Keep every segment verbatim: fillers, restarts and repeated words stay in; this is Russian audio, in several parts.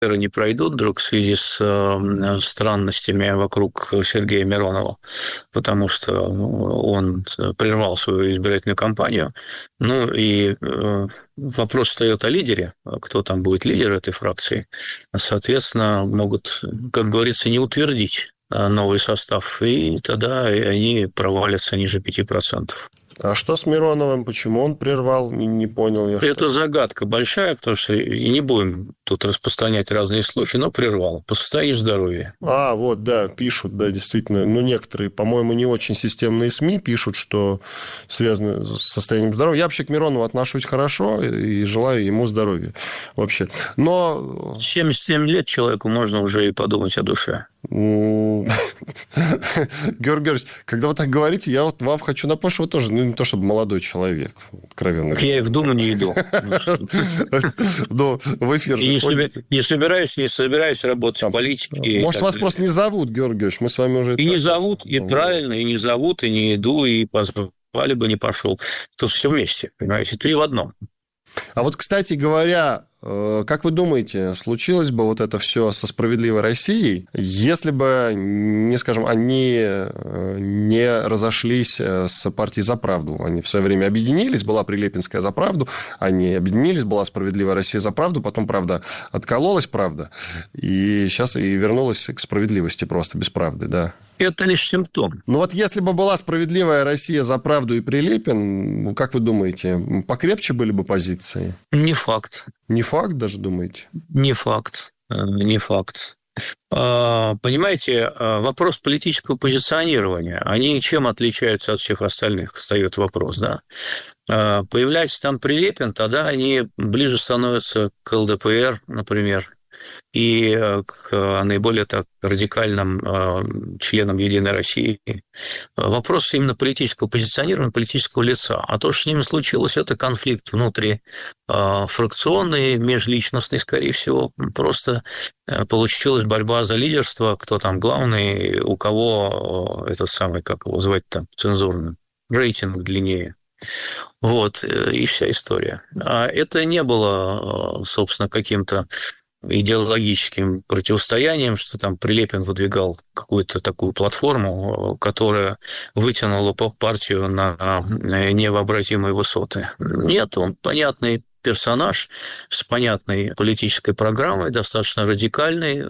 не пройдут вдруг в связи с э, странностями вокруг Сергея Миронова, потому что он прервал свою избирательную кампанию. Ну и э, вопрос встает о лидере, кто там будет лидер этой фракции. Соответственно, могут, как говорится, не утвердить новый состав, и тогда они провалятся ниже пяти процентов. А что с Мироновым? Почему он прервал? Не, не понял я. Это что... загадка большая, потому что и не будем тут распространять разные слухи, но прервал по состоянию здоровья. А, вот, да, пишут, да, действительно. Ну, некоторые, по-моему, не очень системные СМИ пишут, что связано с состоянием здоровья. Я вообще к Миронову отношусь хорошо и желаю ему здоровья вообще. Но... семьдесят семь лет человеку можно уже и подумать о душе. Георгий Георгиевич, когда вы так говорите, я вот вам хочу напомнить, что вы тоже, ну, не то чтобы молодой человек, откровенно. Я и в Думу не иду. Но в эфир же ходите. Не собираюсь, не собираюсь работать в политике. Может, вас просто не зовут, Георгий Георгиевич, мы с вами уже... И не зовут, и правильно, и не зовут, и не иду, и позвали бы, не пошел. Тут все вместе, понимаете, три в одном. А вот, кстати говоря, как вы думаете, случилось бы вот это все со «Справедливой Россией», если бы, не скажем, они не разошлись с партией «За правду»? Они в свое время объединились, была Прилепинская «За правду», они объединились, была «Справедливая Россия» «За правду», потом, правда, откололась «Правда», и сейчас и вернулась к справедливости просто, без правды, да. Это лишь симптом. Ну вот если бы была «Справедливая Россия», «За правду» и Прилепин, как вы думаете, покрепче были бы позиции? Не факт. Не факт даже, думаете? Не факт. Не факт. Понимаете, вопрос политического позиционирования, они чем отличаются от всех остальных, встает вопрос, да? Появляется там Прилепин, тогда они ближе становятся к ЛДПР, например, и к наиболее так радикальным членам «Единой России». Вопрос именно политического позиционирования, политического лица. А то, что с ними случилось, это конфликт внутрифракционный, межличностный, скорее всего. Просто получилась борьба за лидерство, кто там главный, у кого этот самый, как его звать-то, цензурный, рейтинг длиннее. Вот, и вся история. А это не было, собственно, каким-то идеологическим противостоянием, что там Прилепин выдвигал какую-то такую платформу, которая вытянула партию на невообразимые высоты. Нет, он понятный персонаж с понятной политической программой, достаточно радикальный,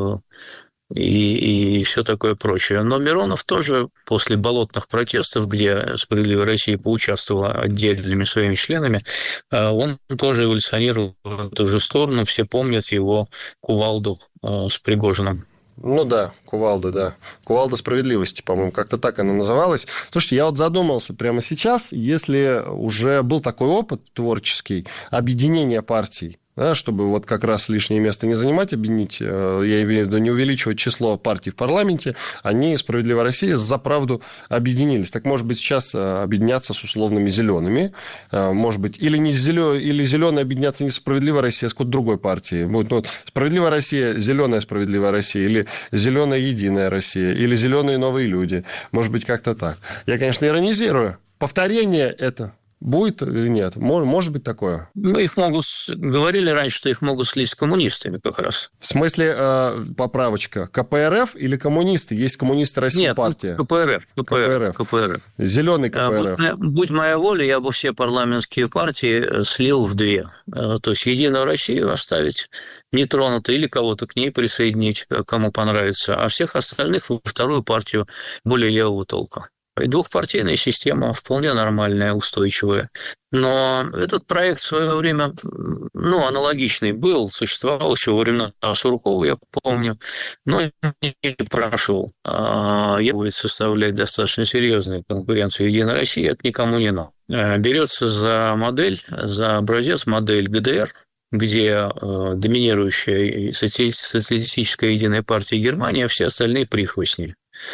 и, и все такое прочее. Но Миронов тоже после болотных протестов, где «Справедливая Россия» поучаствовала отдельными своими членами, он тоже эволюционировал в эту же сторону. Все помнят его кувалду с Пригожиным. Ну да, кувалда, да. Кувалда справедливости, по-моему, как-то так она называлась. Слушайте, я вот задумался прямо сейчас, если уже был такой опыт творческий объединения партий, да, чтобы вот как раз лишнее место не занимать, объединить, я имею в виду, не увеличивать число партий в парламенте, они, «Справедливая Россия», «За правду» объединились. Так, может быть, сейчас объединяться с условными зелеными, может быть, или не зелё... или зеленые объединяться не с «Справедливой Россией», а с какой-то другой партией. Будет, ну, «Справедливая Россия», «Зеленая Справедливая Россия», или «Зеленая Единая Россия», или «Зеленые новые люди». Может быть, как-то так. Я, конечно, иронизирую. Повторение это будет или нет? Может быть такое? Ну, их могут... Говорили раньше, что их могут слить с коммунистами как раз. В смысле, э, поправочка, КПРФ или коммунисты? Есть коммунисты России, Нет, партия? Нет, КПРФ, КПРФ, КПРФ. КПРФ. Зеленый КПРФ. Будь, будь моя воля, я бы все парламентские партии слил в две. То есть «Единую Россию» оставить нетронутой или кого-то к ней присоединить, кому понравится, а всех остальных во вторую партию более левого толка. И двухпартийная система вполне нормальная, устойчивая. Но этот проект в свое время, ну, аналогичный был, существовал еще во времена Суркова, я помню, но не прошел. Я будет составлять достаточно серьезную конкуренцию «Единой России», это никому не надо. Берется за модель, за образец модель ГДР, где доминирующая социалистическая единая партия Германии, а все остальные прихвостни.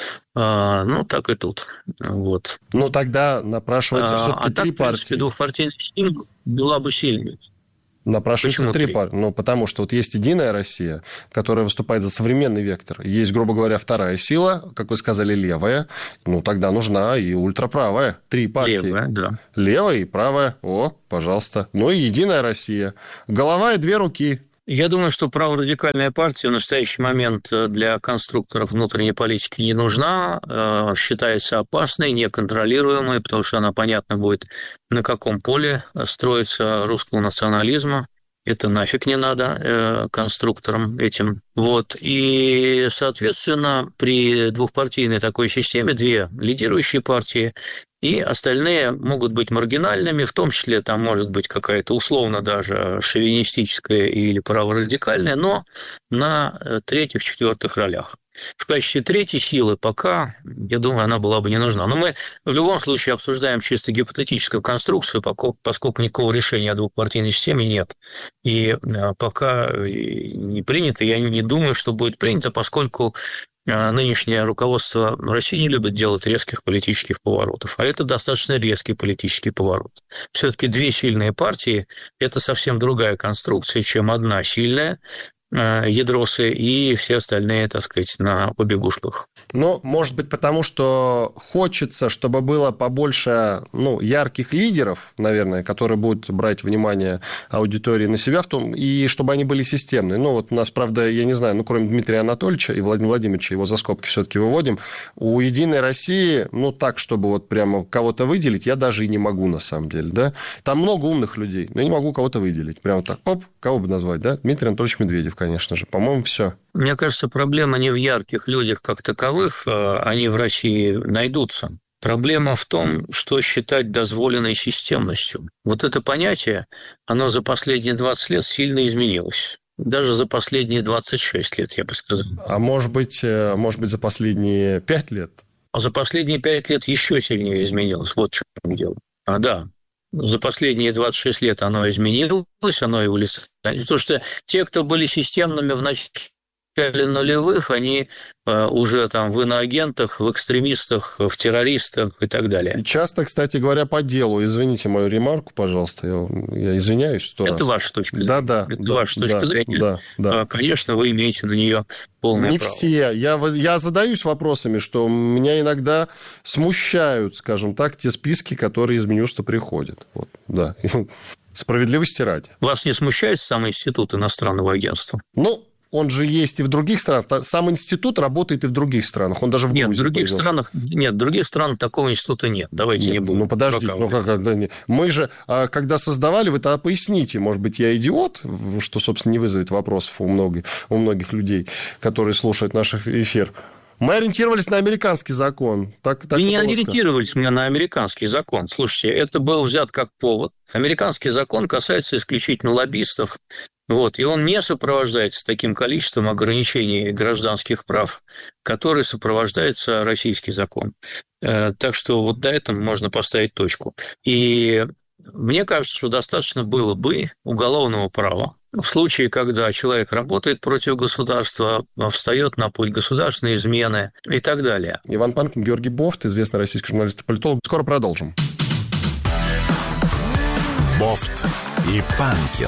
А, ну, так и тут. Вот. Ну, тогда напрашивается а, все-таки а три так, партии. В принципе, двухпартийная система была бы сильной. Напрашивается Почему три три? партии. Ну, потому что вот есть «Единая Россия», которая выступает за современный вектор. Есть, грубо говоря, вторая сила, как вы сказали, левая. Ну, тогда нужна и ультраправая. Три партии. Левая, да. Левая и правая. О, пожалуйста. Ну, и «Единая Россия». Голова и две руки. Я думаю, что праворадикальная партия в настоящий момент для конструкторов внутренней политики не нужна, считается опасной, неконтролируемой, потому что она, понятно, будет на каком поле строится русского национализма. Это нафиг не надо э, конструкторам этим. Вот. И, соответственно, при двухпартийной такой системе две лидирующие партии, и остальные могут быть маргинальными, в том числе там может быть какая-то условно даже шовинистическая или праворадикальная, но на третьих, четвертых ролях. В качестве третьей силы пока, я думаю, она была бы не нужна. Но мы в любом случае обсуждаем чисто гипотетическую конструкцию, поскольку никакого решения о двухпартийной системе нет. И пока не принято, я не думаю, что будет принято, поскольку нынешнее руководство России не любит делать резких политических поворотов. А это достаточно резкий политический поворот. Все-таки две сильные партии – это совсем другая конструкция, чем одна сильная, ядросы и все остальные, так сказать, на побегушках. Ну, может быть, потому что хочется, чтобы было побольше, ну, ярких лидеров, наверное, которые будут брать внимание аудитории на себя в том, и чтобы они были системные. Ну, вот у нас, правда, я не знаю, ну, кроме Дмитрия Анатольевича и Владимира Владимировича, его за скобки все-таки выводим, у «Единой России», ну, так, чтобы вот прямо кого-то выделить, я даже и не могу, на самом деле, да. Там много умных людей, но я не могу кого-то выделить. Прямо так, оп, кого бы назвать, да? Дмитрий Анатольевич Медведев, конечно же. По-моему, все. Мне кажется, проблема не в ярких людях как таковых, они в России найдутся. Проблема в том, что считать дозволенной системностью. Вот это понятие, оно за последние двадцать лет сильно изменилось. Даже за последние двадцать шесть лет, я бы сказал. А может быть, может быть, за последние пять лет? А за последние пять лет еще сильнее изменилось. Вот в чем дело. А, да. За последние двадцать шесть лет оно изменилось, оно эволюционирует. Потому что те, кто были системными в начале нулевых, они уже там в иноагентах, в экстремистах, в террористах и так далее. И часто, кстати говоря, по делу. Извините мою ремарку, пожалуйста, я, я извиняюсь сто раз. Это ваша точка зрения. Да, да. Это да, ваша точка да, зрения. Да, да. Конечно, вы имеете на нее полное Не право. все. Я, я задаюсь вопросами, что меня иногда смущают, скажем так, те списки, которые из Минюста приходят. Вот, да. Справедливости ради. Вас не смущает сам институт иностранного агентства? Ну, он же есть и в других странах. Сам институт работает и в других странах. Он даже в нет, Грузии в других появился. странах нет, в других странах такого института нет. Давайте нет, не будем. Ну, подождите. Ну, как, да, мы же, когда создавали, вы тогда поясните, может быть, я идиот, что, собственно, не вызовет вопросов у многих, у многих людей, которые слушают наш эфир. Мы ориентировались на американский закон. Так, так Вы не было ориентировались сказано. на американский закон. Слушайте, это был взят как повод. Американский закон касается исключительно лоббистов. Вот, и он не сопровождается таким количеством ограничений гражданских прав, который сопровождается российский закон. Так что вот до этого можно поставить точку. И мне кажется, что достаточно было бы уголовного права в случае, когда человек работает против государства, встает на путь государственной измены и так далее. Иван Панкин, Георгий Бофт, известный российский журналист и политолог. Скоро продолжим. Бофт и Панкин.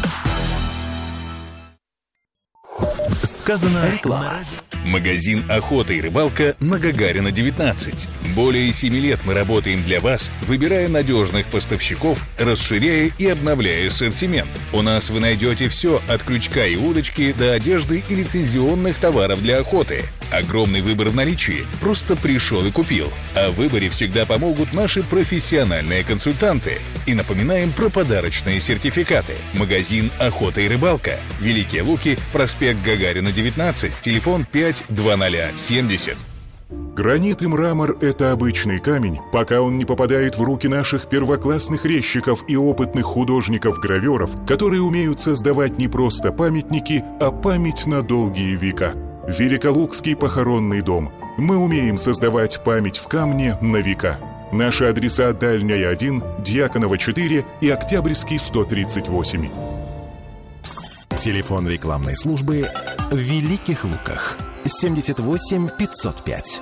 Сказано реклама. Магазин «Охота и рыбалка» на Гагарина, девятнадцать. Более семи лет мы работаем для вас, выбирая надежных поставщиков, расширяя и обновляя ассортимент. У нас вы найдете все от крючка и удочки до одежды и лицензионных товаров для охоты. Огромный выбор в наличии. Просто пришел и купил. А в выборе всегда помогут наши профессиональные консультанты. И напоминаем про подарочные сертификаты. Магазин «Охота и рыбалка». Великие Луки, проспект Гагарина, девятнадцать, телефон пять два ноль семьдесят. Гранит и мрамор – это обычный камень, пока он не попадает в руки наших первоклассных резчиков и опытных художников-гравёров, которые умеют создавать не просто памятники, а память на долгие века. Великолукский похоронный дом. Мы умеем создавать память в камне на века. Наши адреса: Дальняя один, Дьяконова четыре и Октябрьский сто тридцать восемь. Телефон рекламной службы в Великих Луках. семьдесят восемь пятьсот пять.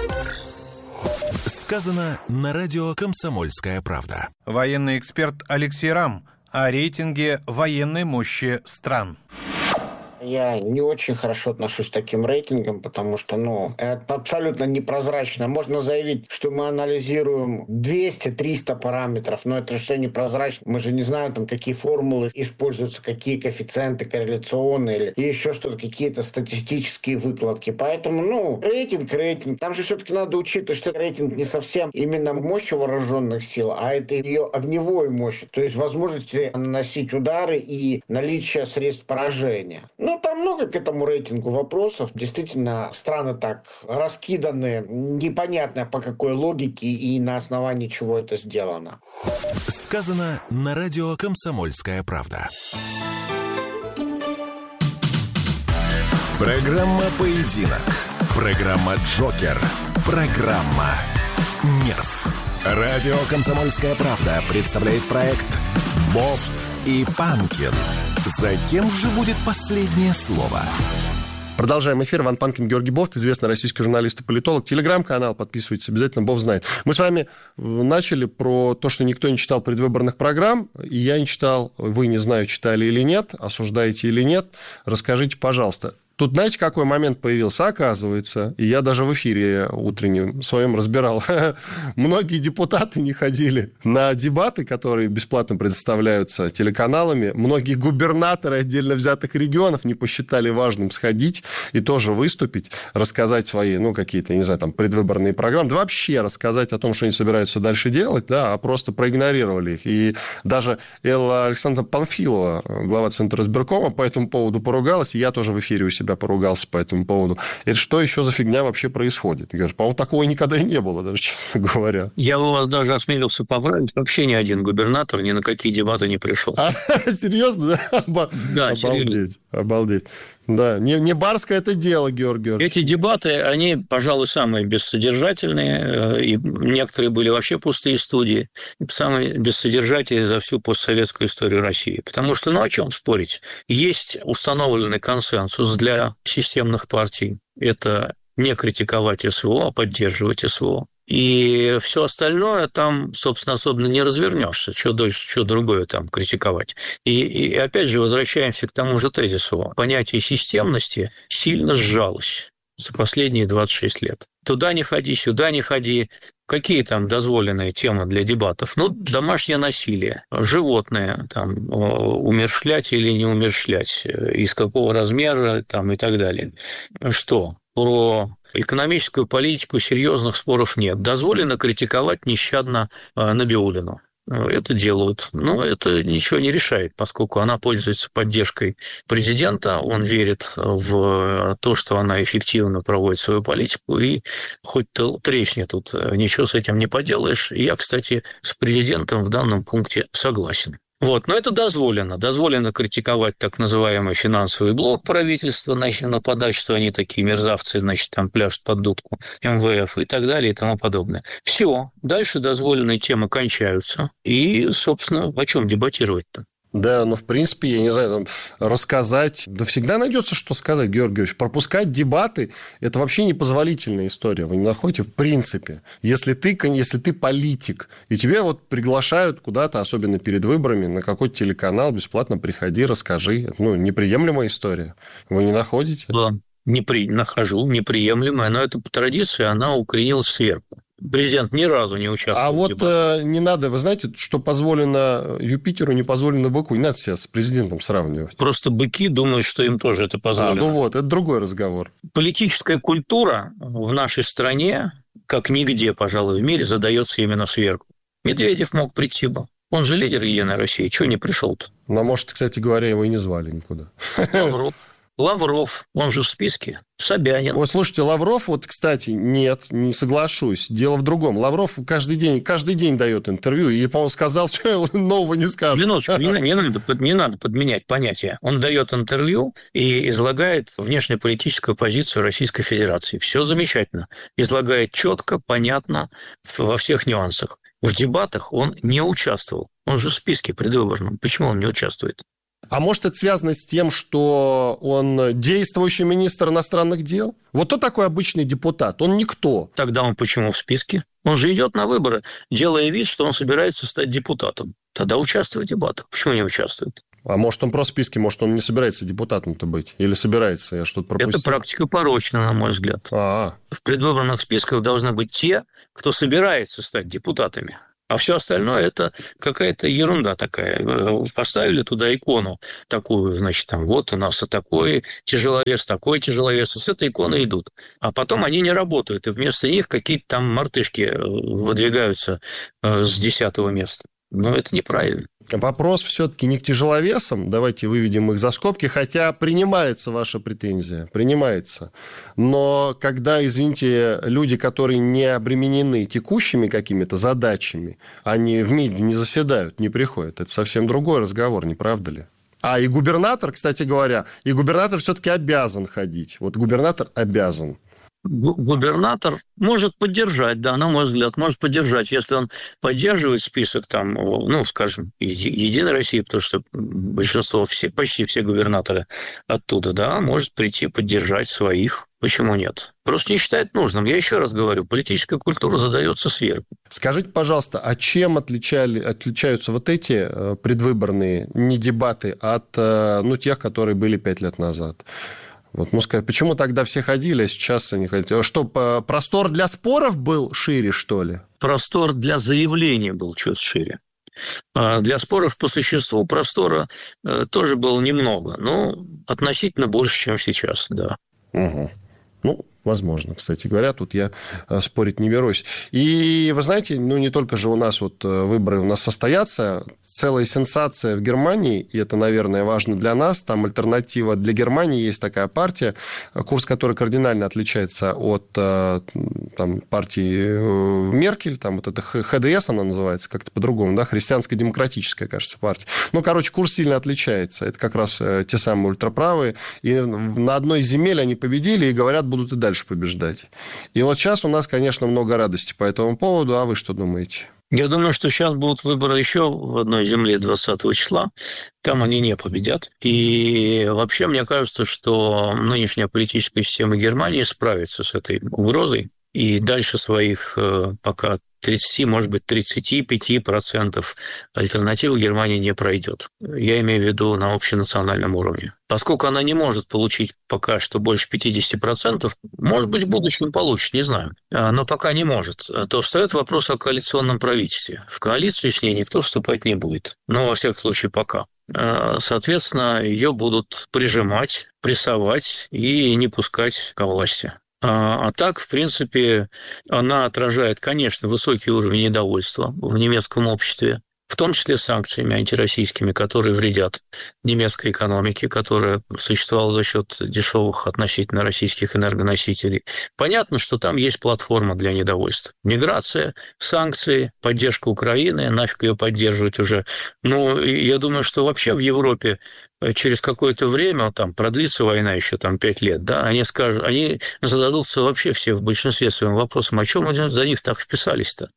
Сказано на радио «Комсомольская правда». Военный эксперт Алексей Рам о рейтинге военной мощи стран. Я не очень хорошо отношусь к таким рейтингам, потому что, ну, это абсолютно непрозрачно. Можно заявить, что мы анализируем двести-триста параметров, но это же все непрозрачно. Мы же не знаем, там, какие формулы используются, какие коэффициенты корреляционные или еще что-то, какие-то статистические выкладки. Поэтому, ну, рейтинг, рейтинг. Там же все-таки надо учитывать, что рейтинг не совсем именно мощь вооруженных сил, а это ее огневой мощи, то есть возможности наносить удары и наличие средств поражения. Ну, там много к этому рейтингу вопросов. Действительно, страны так раскиданы, непонятно по какой логике и на основании чего это сделано. Сказано на радио «Комсомольская правда». Программа «Поединок». Программа «Джокер». Программа «Нерв». Радио «Комсомольская правда» представляет проект «Бофт и Панкин». За кем же будет последнее слово? Продолжаем эфир. Иван Панкин, Георгий Бофт, известный российский журналист и политолог. Телеграм-канал, подписывайтесь обязательно, Бог знает. Мы с вами начали про то, что никто не читал предвыборных программ, и я не читал, вы, не знаю, читали или нет, осуждаете или нет. Расскажите, пожалуйста. Тут, знаете, какой момент появился? Оказывается, и я даже в эфире утреннем своем разбирал, многие депутаты не ходили на дебаты, которые бесплатно предоставляются телеканалами. Многие губернаторы отдельно взятых регионов не посчитали важным сходить и тоже выступить, рассказать свои, ну, какие-то, не знаю, там, предвыборные программы, да вообще рассказать о том, что они собираются дальше делать, да, а просто проигнорировали их. И даже Элла Александровна Панфилова, глава Центра избиркома, по этому поводу поругалась, и я тоже в эфире у себя поругался по этому поводу. Это что еще за фигня вообще происходит? Я говорю, по-моему, такого никогда и не было, даже честно говоря. Я у вас даже осмелился поправить. Вообще ни один губернатор ни на какие дебаты не пришел. А, серьезно? Да, да обалдеть. Серьезно. Обалдеть. Да, не, не барское это дело, Георгий Георгиевич. Эти дебаты, они, пожалуй, самые бессодержательные, и некоторые были вообще пустые студии, самые бессодержательные за всю постсоветскую историю России. Потому что, ну, о чем спорить? Есть установленный консенсус для системных партий. Это не критиковать СВО, а поддерживать СВО. И все остальное там, собственно, особенно не развернешься, что дальше, что другое там критиковать. И, и опять же возвращаемся к тому же тезису. Понятие системности сильно сжалось за последние двадцать шесть лет. Туда не ходи, сюда не ходи. Какие там дозволенные темы для дебатов? Ну, домашнее насилие, животное, там, умерщвлять или не умерщвлять, из какого размера там, и так далее. Что? Про экономическую политику серьезных споров нет. Дозволено критиковать нещадно Набиуллину. Это делают. Но это ничего не решает, поскольку она пользуется поддержкой президента, он верит в то, что она эффективно проводит свою политику, и хоть ты тресни тут, ничего с этим не поделаешь. И я, кстати, с президентом в данном пункте согласен. Вот, но это дозволено. Дозволено критиковать так называемый финансовый блок правительства, значит, нападать, что они такие мерзавцы, значит, там пляшут под дудку эм вэ эф и так далее и тому подобное. Все, дальше дозволенные темы кончаются. И, собственно, о чем дебатировать-то? Да, но в принципе, я не знаю, там, рассказать, да всегда найдется, что сказать, Георгий Георгиевич. Пропускать дебаты – это вообще непозволительная история, вы не находите в принципе. Если ты, если ты политик, и тебя вот приглашают куда-то, особенно перед выборами, на какой-то телеканал, бесплатно приходи, расскажи. Ну, неприемлемая история. Вы не находите? Да, не при... нахожу, неприемлемая, но это по традиции, она укоренилась сверху. Президент ни разу не участвовал. А в вот дебатах. не надо, вы знаете, что позволено Юпитеру, не позволено быку. Не надо себя с президентом сравнивать. Просто быки думают, что им тоже это позволено. А, ну вот, это другой разговор. Политическая культура в нашей стране, как нигде, пожалуй, в мире, задается именно сверху. Медведев мог прийти бы. Он же лидер Единой России. Чего не пришел-то? Ну, может, кстати говоря, его и не звали никуда. Лавров. Лавров, он же в списке. Собянин. Ой, слушайте, Лавров, вот, кстати, нет, не соглашусь. Дело в другом. Лавров каждый день, каждый день дает интервью, и, по-моему, сказал, что нового не скажет. Минуточку, не, не, надо, не надо подменять понятия. Он дает интервью и излагает внешнеполитическую позицию Российской Федерации. Все замечательно. Излагает четко, понятно, во всех нюансах. В дебатах он не участвовал. Он же в списке предвыборном. Почему он не участвует? А может, это связано с тем, что он действующий министр иностранных дел? Вот кто такой обычный депутат? Он никто. Тогда он почему в списке? Он же идет на выборы, делая вид, что он собирается стать депутатом. Тогда участвует в дебатах. Почему не участвует? А может, он просто в списке, может, он не собирается депутатом-то быть? Или собирается? Я что-то пропустил. Это практика порочна, на мой взгляд. А-а. В предвыборных списках должны быть те, кто собирается стать депутатами. А все остальное – это какая-то ерунда такая. Поставили туда икону такую, значит, там, вот у нас такой тяжеловес, такой тяжеловес. С этой иконой идут. А потом они не работают, и вместо них какие-то там мартышки выдвигаются с десятого места. Но это неправильно. Вопрос все-таки не к тяжеловесам, давайте выведем их за скобки, хотя принимается ваша претензия, принимается. Но когда, извините, люди, которые не обременены текущими какими-то задачами, они в МИДе не заседают, не приходят, это совсем другой разговор, не правда ли? А и губернатор, кстати говоря, и губернатор все-таки обязан ходить. Вот губернатор обязан. Губернатор может поддержать, да, на мой взгляд, может поддержать, если он поддерживает список, там, ну, скажем, Единой России, потому что большинство, все, почти все губернаторы оттуда, да, может прийти поддержать своих. Почему нет? Просто не считает нужным. Я еще раз говорю, политическая культура задается сверху. Скажите, пожалуйста, а чем отличали, отличаются вот эти предвыборные не дебаты от, ну, тех, которые были пять лет назад? Вот, ну, скажи, почему тогда все ходили, а сейчас они ходят? Что, простор для споров был шире, что ли? Простор для заявления был чуть шире. Для споров по существу простора тоже было немного, но относительно больше, чем сейчас, да. Угу. Ну, возможно, кстати говоря, тут я спорить не берусь. И вы знаете, ну, не только же у нас вот выборы у нас состоятся, целая сенсация в Германии, и это, наверное, важно для нас, там альтернатива для Германии, есть такая партия, курс которой кардинально отличается от там, партии Меркель, там вот это ха дэ эс она называется, как-то по-другому, да, христианско-демократическая, кажется, партия. Ну, короче, курс сильно отличается, это как раз те самые ультраправые, и на одной из земель они победили, и говорят, будут и дальше побеждать. И вот сейчас у нас, конечно, много радости по этому поводу, а вы что думаете? Я думаю, что сейчас будут выборы еще в одной земле двадцатого числа. Там они не победят. И вообще, мне кажется, что нынешняя политическая система Германии справится с этой угрозой. И дальше своих пока тридцать, может быть, тридцать пять процентов альтернативы Германии не пройдет. Я имею в виду на общенациональном уровне. Поскольку она не может получить пока что больше пятьдесят процентов, может быть, в будущем получит, не знаю, но пока не может, то встает вопрос о коалиционном правительстве. В коалицию с ней никто вступать не будет. Но, во всяком случае, пока. Соответственно, ее будут прижимать, прессовать и не пускать ко власти. А так, в принципе, она отражает, конечно, высокий уровень недовольства в немецком обществе, в том числе санкциями антироссийскими, которые вредят немецкой экономике, которая существовала за счет дешевых относительно российских энергоносителей. Понятно, что там есть платформа для недовольства. Миграция, санкции, поддержка Украины, нафиг ее поддерживать уже. Ну, я думаю, что вообще в Европе через какое-то время, там продлится война еще там пять лет, да, они скажут, они зададутся вообще все в большинстве своим вопросом, о чем мы за них так вписались-то?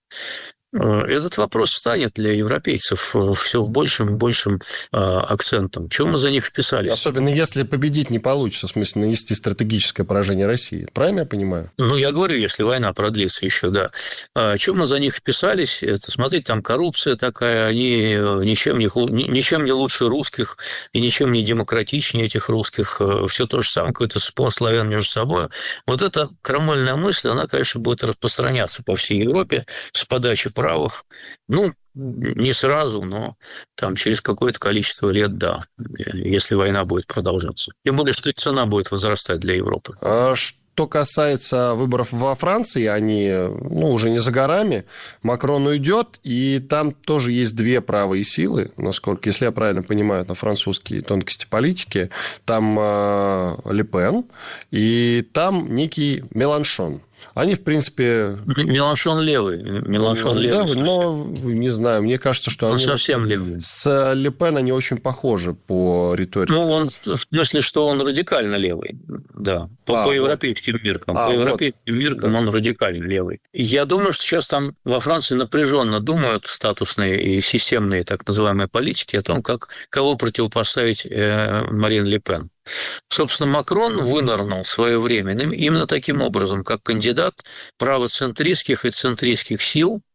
Этот вопрос станет для европейцев все в большим и большим акцентом. Чего мы за них вписались? Особенно если победить не получится, в смысле нанести стратегическое поражение России. Правильно я понимаю? Ну, я говорю, если война продлится еще, да. Чего мы за них вписались? Это, смотрите, там коррупция такая, они ничем не, ничем не лучше русских и ничем не демократичнее этих русских. Все то же самое, какой-то спор славян между собой. Вот эта крамольная мысль, она, конечно, будет распространяться по всей Европе с подачи правых, ну, не сразу, но там через какое-то количество лет, да, если война будет продолжаться. Тем более, что и цена будет возрастать для Европы. А что касается выборов во Франции, они, ну, уже не за горами, Макрон уйдет, и там тоже есть две правые силы, насколько, если я правильно понимаю, на французские тонкости политики, там э, Ле Пен, и там некий Меланшон. Они, в принципе... Меланшон левый. Меланшон да, левый. Но, не знаю, мне кажется, что он они... совсем левый. С Ле Пен они очень похожи по риторике. Ну, он, в смысле, что он радикально левый, да, по, а, по европейским вот. меркам. А, по европейским вот. меркам да. он радикально левый. Я думаю, что сейчас там во Франции напряженно думают статусные и системные так называемые политики о том, как, кого противопоставить э, Марин Ле Пен. Собственно, Макрон вынырнул в свое время именно таким образом, как кандидат правоцентристских и центристских сил,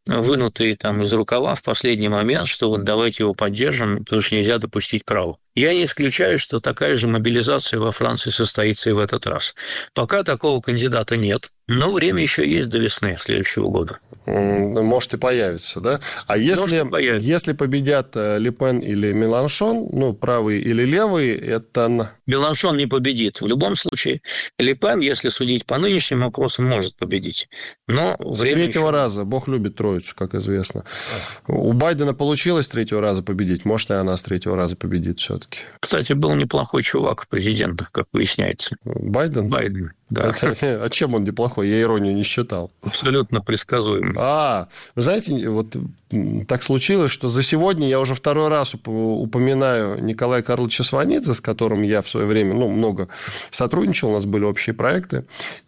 вынутые там из рукава в последний момент, что вот давайте его поддержим, потому что нельзя допустить провал. Я не исключаю, что такая же мобилизация во Франции состоится и в этот раз. Пока такого кандидата нет, но время еще есть до весны следующего года. Может и появится, да? А если, если победят Ле Пен или Меланшон, ну, правый или левый, это... Меланшон не победит. В любом случае, Ле Пен, если судить по нынешним вопросам, может победить. Но с третьего еще... раза. Бог любит троицу, как известно. У Байдена получилось с третьего раза победить. Может, и она с третьего раза победит все-таки. Кстати, был неплохой чувак в президентах, как выясняется. Байден? Байден. Да. А чем он неплохой? Я иронию не считал. Абсолютно предсказуемый. А, вы знаете, вот так случилось, что за сегодня я уже второй раз упоминаю Николая Карловича Сванидзе, с которым я в свое время ну, много сотрудничал, у нас были общие проекты.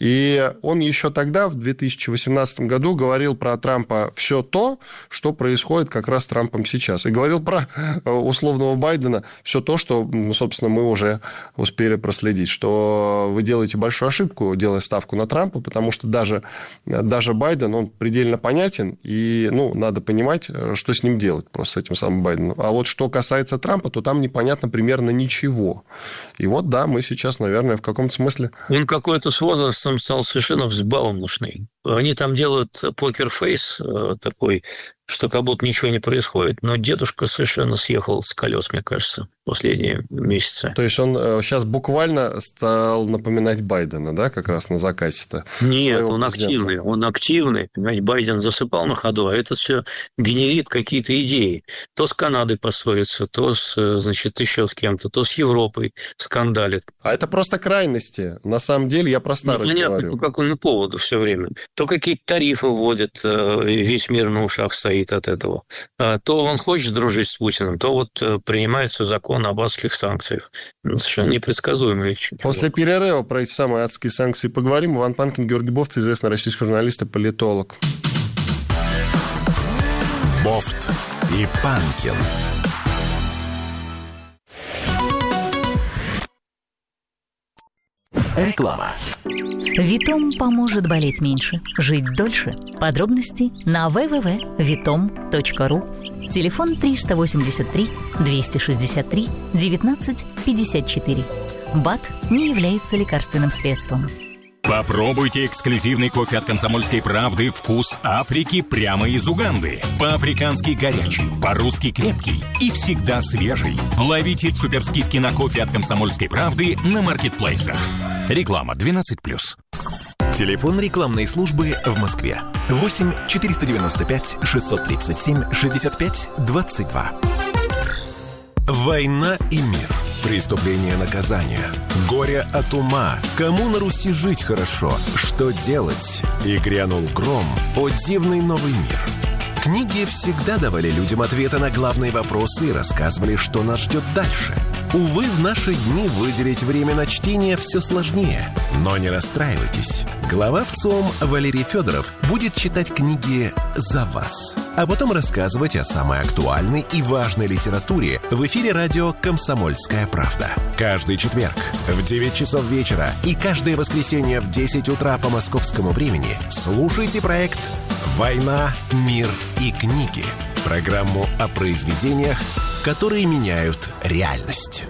И он еще тогда, в две тысячи восемнадцатом году, говорил про Трампа все то, что происходит как раз с Трампом сейчас. И говорил про условного Байдена все то, что, собственно, мы уже успели проследить, что вы делаете большую ошибку, делая ставку на Трампа, потому что даже, даже Байден, он предельно понятен, и ну, надо понимать, что с ним делать просто с этим самым Байденом. А вот что касается Трампа, то там непонятно примерно ничего. И вот, да, мы сейчас, наверное, в каком-то смысле... Он какой-то с возрастом стал совершенно взбалмошный. Они там делают покер-фейс такой, что как будто ничего не происходит. Но дедушка совершенно съехал с колес, мне кажется, последние месяцы. То есть он сейчас буквально стал напоминать Байдена, да, как раз на закате-то? Нет, он активный. Он активный. Понимаете, Байден засыпал на ходу, а этот все генерит какие-то идеи. То с Канадой поссорится, то с, значит, еще с кем-то, то с Европой скандалит. А это просто крайности. На самом деле, я про старость ну, говорю. По какому поводу все время. То какие-то тарифы вводят, весь мир на ушах стоит от этого. То он хочет дружить с Путиным, то вот принимается закон об адских санкциях. Совершенно непредсказуемые вещи. После перерыва про эти самые адские санкции поговорим. Иван Панкин, Георгий Бофт, известный российский журналист и политолог. Бофт и Панкин. Реклама. Витом поможет болеть меньше, жить дольше. Подробности на дабл ю дабл ю дабл ю точка витом точка ру. Телефон триста восемьдесят три двести шестьдесят три девятнадцать пятьдесят четыре. БАД не является лекарственным средством. Попробуйте эксклюзивный кофе от «Комсомольской правды» «Вкус Африки» прямо из Уганды. По-африкански горячий, по-русски крепкий и всегда свежий. Ловите суперскидки на кофе от «Комсомольской правды» на маркетплейсах. Реклама двенадцать плюс. Телефон рекламной службы в Москве. восемь четыреста девяносто пять шестьсот тридцать семь шестьдесят пять двадцать два. Война и мир. Преступление, наказание. Горе от ума. Кому на Руси жить хорошо? Что делать? И грянул гром. О дивный новый мир. Книги всегда давали людям ответы на главные вопросы и рассказывали, что нас ждет дальше. Увы, в наши дни выделить время на чтение все сложнее. Но не расстраивайтесь. Глава ВЦИОМ Валерий Федоров будет читать книги за вас, а потом рассказывать о самой актуальной и важной литературе в эфире радио «Комсомольская правда». Каждый четверг в девять часов вечера и каждое воскресенье в десять утра по московскому времени слушайте проект «Война, мир и книги». Программу о произведениях, которые меняют реальность.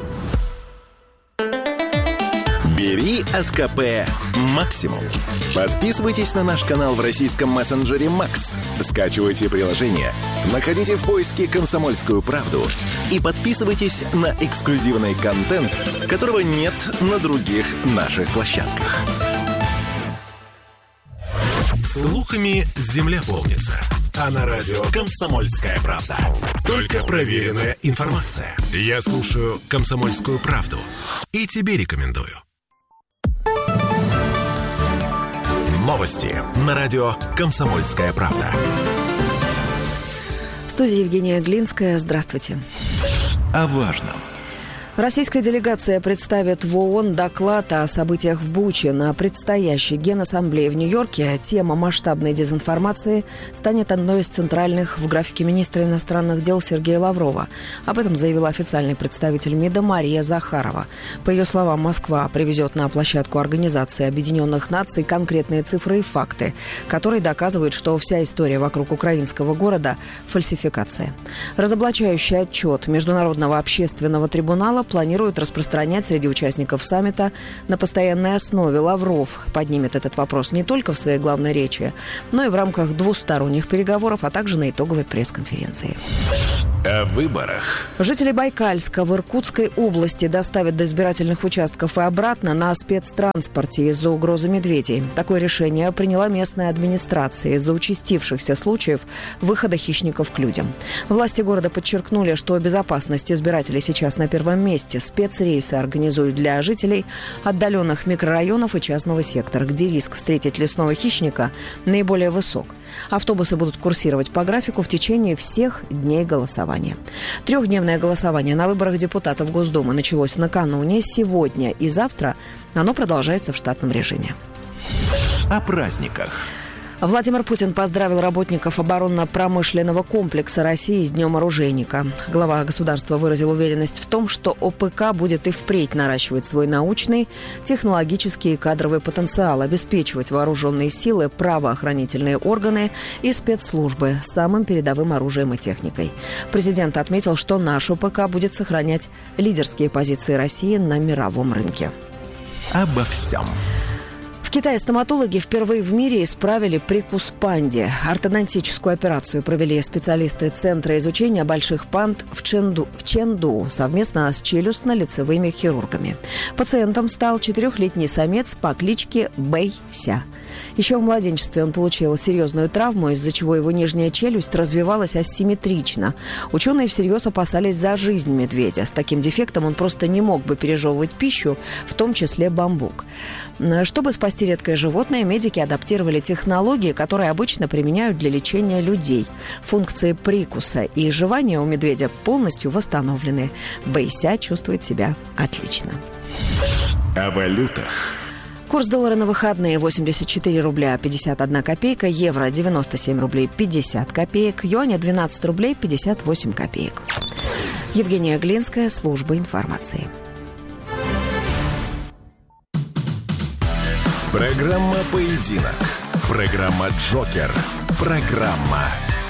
Бери от КП максимум. Подписывайтесь на наш канал в российском мессенджере Макс. Скачивайте приложение, находите в поиске «Комсомольскую правду» и подписывайтесь на эксклюзивный контент, которого нет на других наших площадках. Слухами земля полнится. А на радио «Комсомольская правда» только проверенная информация. Я слушаю «Комсомольскую правду» и тебе рекомендую. Новости на радио «Комсомольская правда». В студии Евгения Глинская. Здравствуйте. О важном. Российская делегация представит в ООН доклад о событиях в Буче. На предстоящей Генассамблее в Нью-Йорке тема масштабной дезинформации станет одной из центральных в графике министра иностранных дел Сергея Лаврова. Об этом заявила официальный представитель МИДа Мария Захарова. По ее словам, Москва привезет на площадку Организации Объединенных Наций конкретные цифры и факты, которые доказывают, что вся история вокруг украинского города – фальсификация. Разоблачающий отчет Международного общественного трибунала планируют распространять среди участников саммита на постоянной основе. Лавров поднимет этот вопрос не только в своей главной речи, но и в рамках двусторонних переговоров, а также на итоговой пресс-конференции. О выборах. Жители Байкальска в Иркутской области доставят до избирательных участков и обратно на спецтранспорте из-за угрозы медведей. Такое решение приняла местная администрация из-за участившихся случаев выхода хищников к людям. Власти города подчеркнули, что безопасность избирателей сейчас на первом месте. Спецрейсы организуют для жителей отдаленных микрорайонов и частного сектора, где риск встретить лесного хищника наиболее высок. Автобусы будут курсировать по графику в течение всех дней голосования. Трехдневное голосование на выборах депутатов Госдумы началось накануне. Сегодня и завтра оно продолжается в штатном режиме. О праздниках. Владимир Путин поздравил работников оборонно-промышленного комплекса России с Днем оружейника. Глава государства выразил уверенность в том, что ОПК будет и впредь наращивать свой научный, технологический и кадровый потенциал, обеспечивать вооруженные силы, правоохранительные органы и спецслужбы самым передовым оружием и техникой. Президент отметил, что наш ОПК будет сохранять лидерские позиции России на мировом рынке. Обо всем. В Китае стоматологи впервые в мире исправили прикус панде. Ортодонтическую операцию провели специалисты Центра изучения больших панд в Чэнду, в Чэнду совместно с челюстно-лицевыми хирургами. Пациентом стал четырехлетний самец по кличке Бэй-ся. Еще в младенчестве он получил серьезную травму, из-за чего его нижняя челюсть развивалась асимметрично. Ученые всерьез опасались за жизнь медведя. С таким дефектом он просто не мог бы пережевывать пищу, в том числе бамбук. Чтобы спасти редкое животное, медики адаптировали технологии, которые обычно применяют для лечения людей. Функции прикуса и жевания у медведя полностью восстановлены. Бэй-ся чувствует себя отлично. О валютах. Курс доллара на выходные восемьдесят четыре рубля пятьдесят одна копейка, евро девяносто семь рублей пятьдесят копеек, юаня двенадцать рублей пятьдесят восемь копеек. Евгения Глинская, служба информации. Программа «Поединок». Программа «Джокер». Программа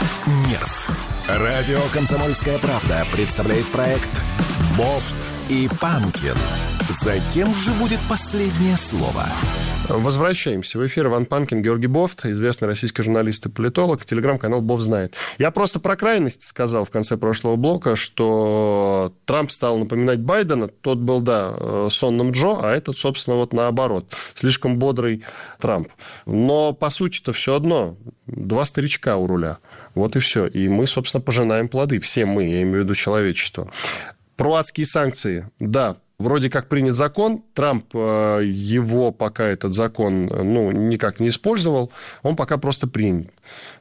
«Нерв». Радио «Комсомольская правда» представляет проект «Бофт и Панкин». За кем же будет последнее слово? Возвращаемся в эфир. Иван Панкин, Георгий Бофт, известный российский журналист и политолог, телеграм-канал «Бофт знает». Я просто про крайность сказал в конце прошлого блока, что Трамп стал напоминать Байдена. Тот был, да, сонным Джо, а этот, собственно, вот наоборот. Слишком бодрый Трамп. Но, по сути-то, все одно. Два старичка у руля. Вот и все. И мы, собственно, пожинаем плоды. Все мы, я имею в виду человечество. Про адские санкции. Да, вроде как принят закон, Трамп его пока этот закон ну, никак не использовал, он пока просто принят.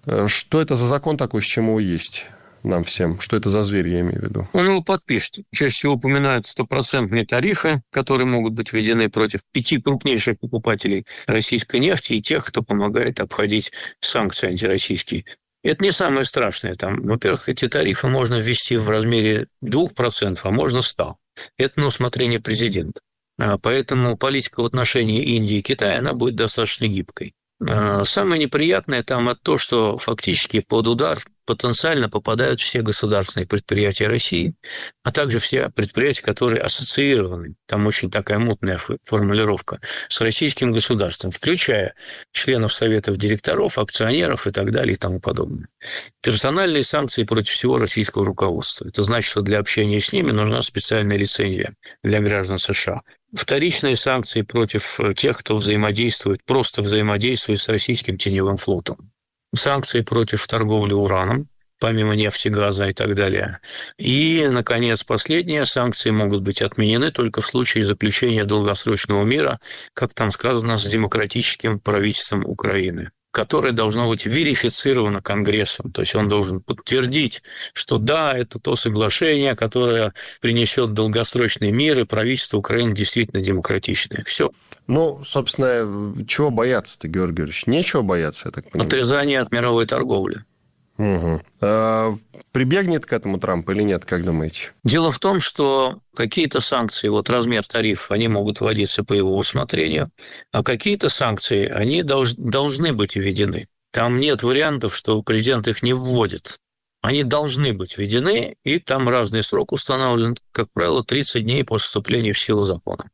Что это за закон такой, с чем его есть нам всем? Что это за зверь, я имею в виду? Он его подпишет. Чаще всего упоминают стопроцентные тарифы, которые могут быть введены против пяти крупнейших покупателей российской нефти и тех, кто помогает обходить санкции антироссийские. Это не самое страшное. Там, во-первых, эти тарифы можно ввести в размере двух процентов, а можно ста процентов. Это на усмотрение президента. Поэтому политика в отношении Индии и Китая, она будет достаточно гибкой. Самое неприятное там это то, что фактически под удар потенциально попадают все государственные предприятия России, а также все предприятия, которые ассоциированы, там очень такая мутная формулировка, с российским государством, включая членов советов директоров, акционеров и так далее и тому подобное. Персональные санкции против всего российского руководства. Это значит, что для общения с ними нужна специальная лицензия для граждан США. Вторичные санкции против тех, кто взаимодействует, просто взаимодействует с российским теневым флотом. Санкции против торговли ураном, помимо нефти, газа и так далее. И, наконец, последние санкции могут быть отменены только в случае заключения долгосрочного мира, как там сказано, с демократическим правительством Украины. которое должно быть верифицировано Конгрессом. То есть он должен подтвердить, что да, это то соглашение, которое принесет долгосрочный мир, и правительство Украины действительно демократичное. Все. Ну, собственно, чего бояться-то, Георгий Георгиевич? Нечего бояться, я так понимаю. Отрезание от мировой торговли. Угу. А прибегнет к этому Трамп или нет, как думаете? Дело в том, что какие-то санкции, вот размер тарифов, они могут вводиться по его усмотрению, а какие-то санкции, они долж, должны быть введены. Там нет вариантов, что президент их не вводит. Они должны быть введены, и там разный срок установлен, как правило, тридцать дней после вступления в силу закона.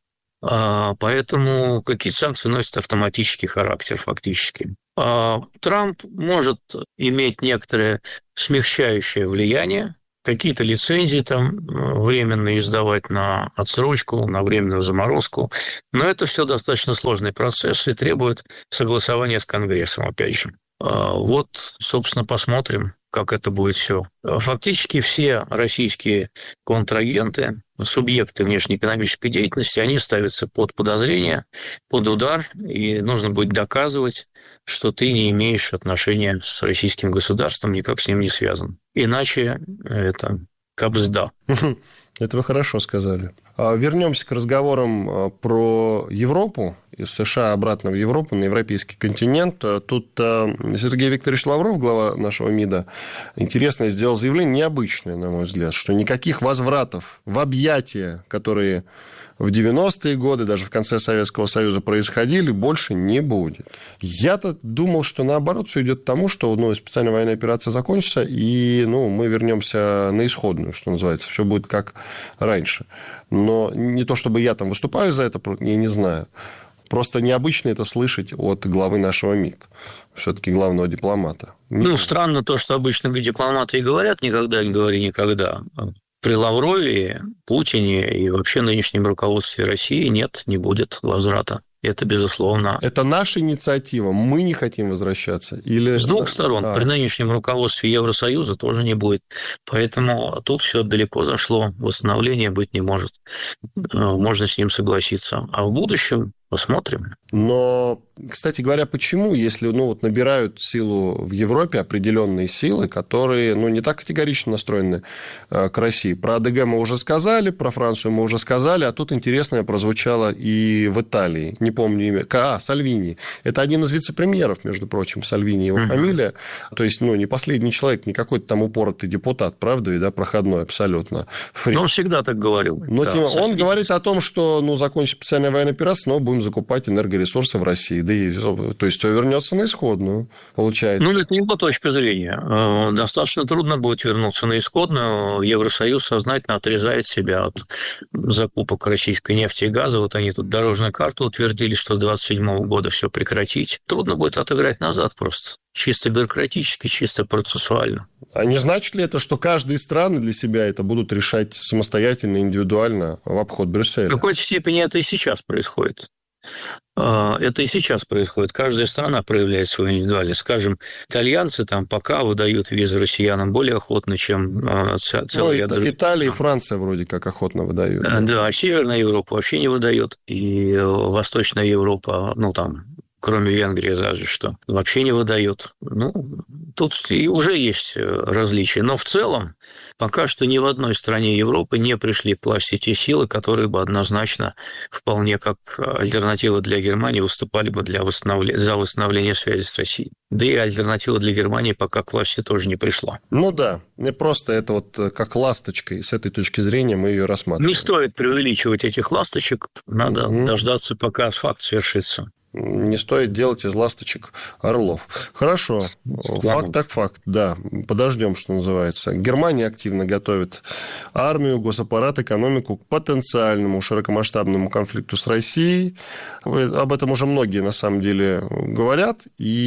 Поэтому какие-то санкции носят автоматический характер фактически. Трамп может иметь некоторое смягчающее влияние, какие-то лицензии там временно издавать на отсрочку, на временную заморозку, но это все достаточно сложный процесс и требует согласования с Конгрессом, опять же. Вот, собственно, посмотрим, как это будет все. Фактически все российские контрагенты, субъекты внешнеэкономической деятельности, они ставятся под подозрение, под удар, и нужно будет доказывать, что ты не имеешь отношения с российским государством, никак с ним не связан. Иначе это кабзда. Это вы хорошо сказали. Вернемся к разговорам про Европу, из США обратно в Европу, на европейский континент. Тут Сергей Викторович Лавров, глава нашего МИДа, интересное сделал заявление, необычное, на мой взгляд, что никаких возвратов в объятия, которые в девяностые годы, даже в конце Советского Союза происходили, больше не будет. Я-то думал, что наоборот все идет к тому, что ну, специальная военная операция закончится, и ну, мы вернемся на исходную, что называется, все будет как раньше. Но не то, чтобы я там выступаю за это, я не знаю. Просто необычно это слышать от главы нашего МИД, все-таки главного дипломата. Ну, странно то, что обычно дипломаты и говорят «никогда не говори никогда». При Лаврове, Путине и вообще нынешнем руководстве России нет, не будет возврата. Это, безусловно. Это наша инициатива. Мы не хотим возвращаться. Или... С двух сторон. А. При нынешнем руководстве Евросоюза тоже не будет. Поэтому тут все далеко зашло. Восстановления быть не может. Можно с ним согласиться. А в будущем посмотрим. Но, кстати говоря, почему, если ну, вот набирают силу в Европе определенные силы, которые ну, не так категорично настроены к России? Про АДГ мы уже сказали, про Францию мы уже сказали, а тут интересное прозвучало и в Италии. Не помню имя. А, Сальвини. Это один из вице-премьеров, между прочим, Сальвини его mm-hmm. фамилия. То есть, ну, не последний человек, не какой-то там упоротый депутат, правда, ведь, да, проходной абсолютно. Фри. Он всегда так говорил. Но да, тем, он говорит о том, что ну, закончится специальная военная операция, но будем закупать энергоресурсы в России. Да и, то есть, все вернется на исходную, получается. Ну, это не его точка зрения. Достаточно трудно будет вернуться на исходную. Евросоюз сознательно отрезает себя от закупок российской нефти и газа. Вот они тут дорожную карту утвердили, что с двадцать седьмого года все прекратить. Трудно будет отыграть назад просто. Чисто бюрократически, чисто процессуально. А не значит ли это, что каждые страны для себя это будут решать самостоятельно, индивидуально в обход Брюсселя? В какой-то степени это и сейчас происходит. Это и сейчас происходит. Каждая страна проявляет свою индивидуальность. Скажем, итальянцы там пока выдают визы россиянам более охотно, чем целый ряд других. Италия и Франция вроде как охотно выдают. Да, да, а Северная Европа вообще не выдает. И Восточная Европа, ну там, кроме Венгрии, разве что, вообще не выдает. Ну, тут уже есть различия. Но в целом, пока что ни в одной стране Европы не пришли к власти те силы, которые бы однозначно вполне как альтернатива для Германии выступали бы для восстановления, за восстановление связи с Россией. Да и альтернатива для Германии пока к власти тоже не пришла. Ну да, не просто это вот как ласточка, и с этой точки зрения мы ее рассматриваем. Не стоит преувеличивать этих ласточек, надо mm-hmm. дождаться, пока факт свершится. Не стоит делать из ласточек орлов. Хорошо. Факт так факт. Да, подождем, что называется. Германия активно готовит армию, госаппарат, экономику к потенциальному широкомасштабному конфликту с Россией. Об этом уже многие, на самом деле, говорят.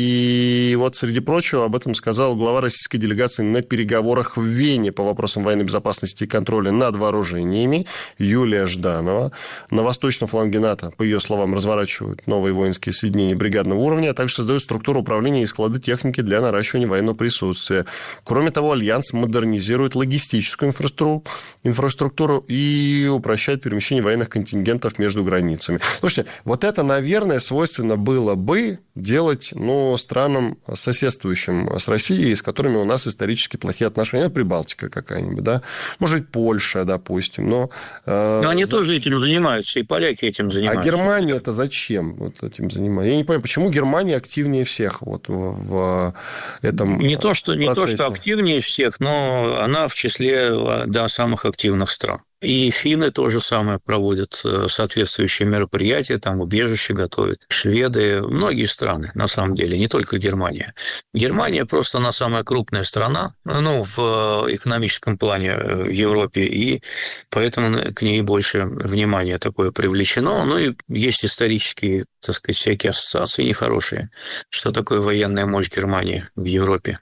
И вот, среди прочего, об этом сказал глава российской делегации на переговорах в Вене по вопросам военной безопасности и контроля над вооружениями Юлия Жданова. На восточном фланге НАТО, по ее словам, разворачивают новые воинские воинские соединения бригадного уровня, а также создает структуру управления и склады техники для наращивания военного присутствия. Кроме того, Альянс модернизирует логистическую инфраструктуру, инфраструктуру и упрощает перемещение военных контингентов между границами. Слушайте, вот это, наверное, свойственно было бы делать, ну, странам соседствующим с Россией, с которыми у нас исторически плохие отношения. Прибалтика какая-нибудь, да? Может быть, Польша, допустим. Но, э... но они за... тоже этим занимаются, и поляки этим занимаются. А Германия это зачем вот этим занимается? Я не понимаю, почему Германия активнее всех вот в, в этом не то, что, не процессе? Не то, что активнее всех, но она в числе, да, самых активных стран. И финны тоже самое проводят соответствующие мероприятия, там убежище готовят. Шведы, многие страны, на самом деле, не только Германия. Германия просто она самая крупная страна, ну, в экономическом плане в Европе, и поэтому к ней больше внимания такое привлечено. Ну, и есть исторические, так сказать, всякие ассоциации нехорошие, что такое военная мощь Германии в Европе.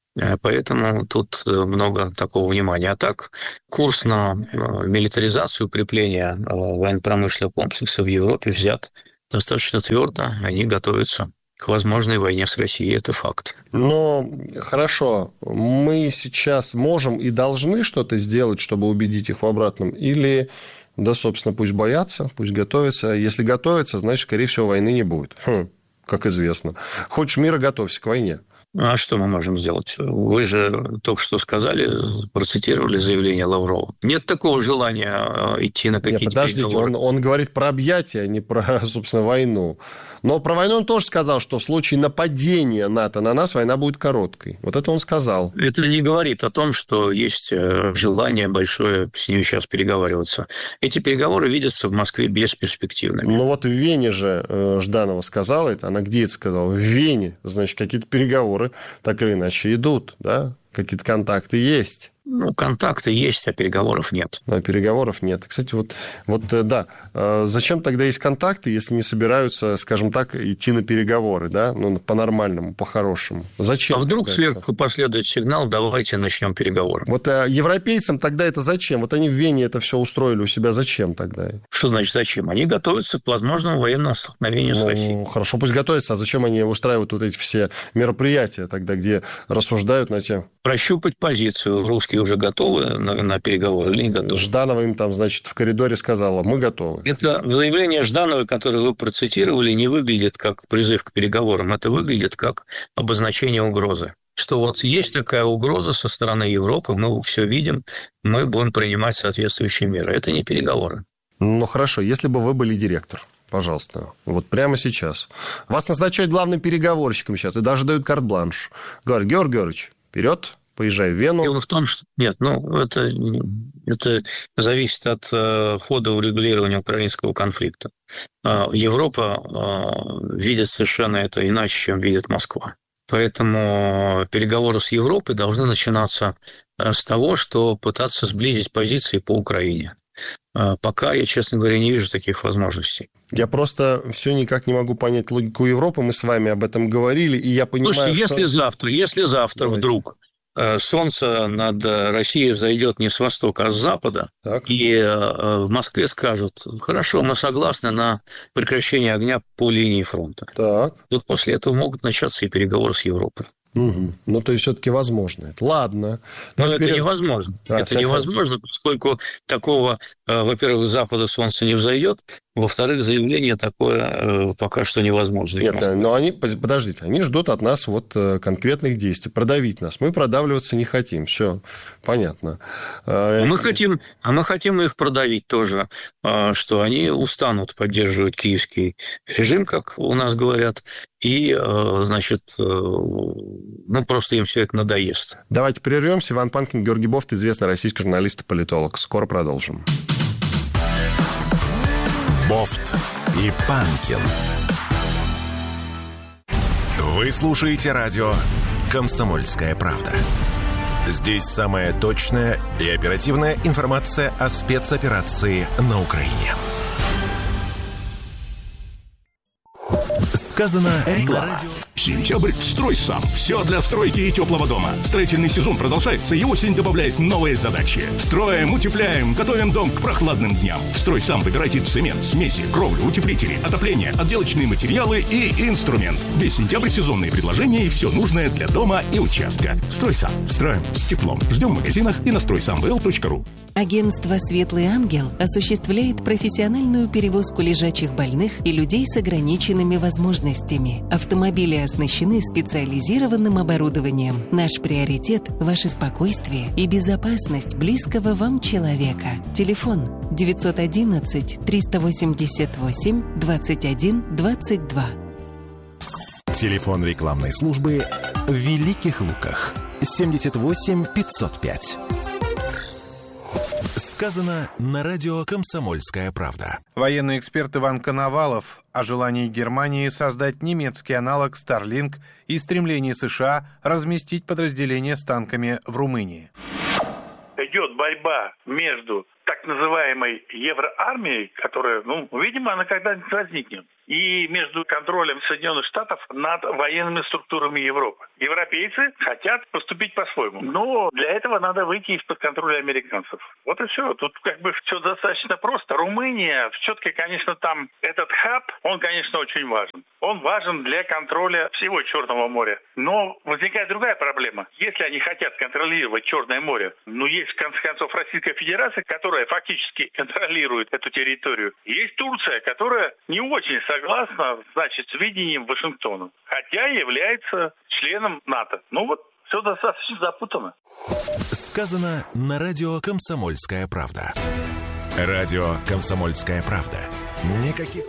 Поэтому тут много такого внимания. А так, курс на милитаризацию, укрепление военно-промышленного комплекса в Европе взят достаточно твердо. Они готовятся к возможной войне с Россией. Это факт. Но хорошо, мы сейчас можем и должны что-то сделать, чтобы убедить их в обратном? Или, да, собственно, пусть боятся, пусть готовятся. Если готовятся, значит, скорее всего, войны не будет. Хм, как известно. Хочешь мира, готовься к войне. А что мы можем сделать? Вы же только что сказали, процитировали заявление Лаврова. Нет такого желания идти на какие-то Нет, подождите, переговоры. Он, он говорит про объятия, а не про, собственно, войну. Но про войну он тоже сказал, что в случае нападения НАТО на нас война будет короткой. Вот это он сказал. Это не говорит о том, что есть желание большое с ними сейчас переговариваться. Эти переговоры видятся в Москве бесперспективными. Ну вот в Вене же Жданова сказала это. Она где это сказала? В Вене. Значит, какие-то переговоры так или иначе идут, да? Какие-то контакты есть. Ну, контакты есть, а переговоров нет. А переговоров нет. Кстати, вот, вот да, зачем тогда есть контакты, если не собираются, скажем так, идти на переговоры, да, ну, по-нормальному, по-хорошему? Зачем? А вдруг сверху последует сигнал, давайте начнем переговоры. Вот а европейцам тогда это зачем? Вот они в Вене это все устроили у себя, зачем тогда? Что значит зачем? Они готовятся к возможному военному столкновению ну, с Россией. Хорошо, пусть готовятся, а зачем они устраивают вот эти все мероприятия тогда, где рассуждают на тему? Прощупать позицию. Русские уже готовы на, на переговоры или не готовы? Жданова им там, значит, в коридоре сказала, мы готовы. Это заявление Ждановой, которое вы процитировали, не выглядит как призыв к переговорам. Это выглядит как обозначение угрозы. Что вот есть такая угроза со стороны Европы, мы все видим, мы будем принимать соответствующие меры. Это не переговоры. Ну, хорошо, если бы вы были директор, пожалуйста, вот прямо сейчас. Вас назначают главным переговорщиком сейчас, и даже дают карт-бланш. Говорят, Георгий Георгиевич, вперед, поезжай в Вену. Дело в том, что... Нет, ну, это, это зависит от э, хода урегулирования украинского конфликта. Э, Европа э, видит совершенно это иначе, чем видит Москва. Поэтому переговоры с Европой должны начинаться с того, что пытаться сблизить позиции по Украине. Пока я, честно говоря, не вижу таких возможностей. Я просто все никак не могу понять логику Европы. Мы с вами об этом говорили, и я понимаю, Слушайте, что... если завтра, если завтра Давайте. вдруг солнце над Россией взойдет не с востока, а с запада, так. и в Москве скажут, хорошо, мы согласны на прекращение огня по линии фронта. Так. Тут после этого могут начаться и переговоры с Европой. Угу. Ну, то есть, все-таки возможно это. Ладно. Но теперь... это невозможно. А, это всякое... невозможно, поскольку такого, во-первых, с запада солнце не взойдет, во-вторых, заявление такое пока что невозможно. Нет, но они, подождите, они ждут от нас вот конкретных действий, продавить нас. Мы продавливаться не хотим, все понятно. А мы хотим, а мы хотим их продавить тоже, что они устанут поддерживать киевский режим, как у нас говорят, и, значит, ну, просто им все это надоест. Давайте прервемся. Иван Панкин, Георгий Бофт, известный российский журналист и политолог. Скоро продолжим. Бофт и Панкин. Вы слушаете радио «Комсомольская правда». Здесь самая точная и оперативная информация о спецоперации на Украине. Сказано на радио. Сентябрь в «Стройсам». Все для стройки и теплого дома. Строительный сезон продолжается, и осень добавляет новые задачи. Строим, утепляем, готовим дом к прохладным дням. В «Стройсам» выбирайте цемент, смеси, кровлю, утеплители, отопление, отделочные материалы и инструмент. Весь сентябрь сезонные предложения и все нужное для дома и участка. «Стройсам». Строим с теплом. Ждем в магазинах и на стройсам вэ эл точка ру. Агентство «Светлый ангел» осуществляет профессиональную перевозку лежачих больных и людей с ограниченными возможностями. Автомобили оснащены специализированным оборудованием. Наш приоритет – ваше спокойствие и безопасность близкого вам человека. Телефон девятьсот одиннадцать триста восемьдесят восемь двадцать один двадцать два. Телефон рекламной службы в Великих Луках семьдесят восемь пятьсот пять. Сказано на радио «Комсомольская правда». Военный эксперт Иван Коновалов о желании Германии создать немецкий аналог Starlink и стремлении США разместить подразделения с танками в Румынии. Идет борьба между так называемой евроармией, которая, ну, видимо, она когда-нибудь возникнет, и между контролем Соединенных Штатов над военными структурами Европы. Европейцы хотят поступить по-своему, но для этого надо выйти из-под контроля американцев. Вот и все. Тут как бы все достаточно просто. Румыния, все-таки, конечно, там этот хаб, он, конечно, очень важен. Он важен для контроля всего Черного моря. Но возникает другая проблема. Если они хотят контролировать Черное море, ну, есть, в конце концов, Российская Федерация, которая фактически контролирует эту территорию. Есть Турция, которая не очень согласна, значит, с видением Вашингтона, хотя является членом НАТО. Ну вот, все достаточно запутано. Сказано на радио «Комсомольская правда». Радио «Комсомольская правда». Никаких...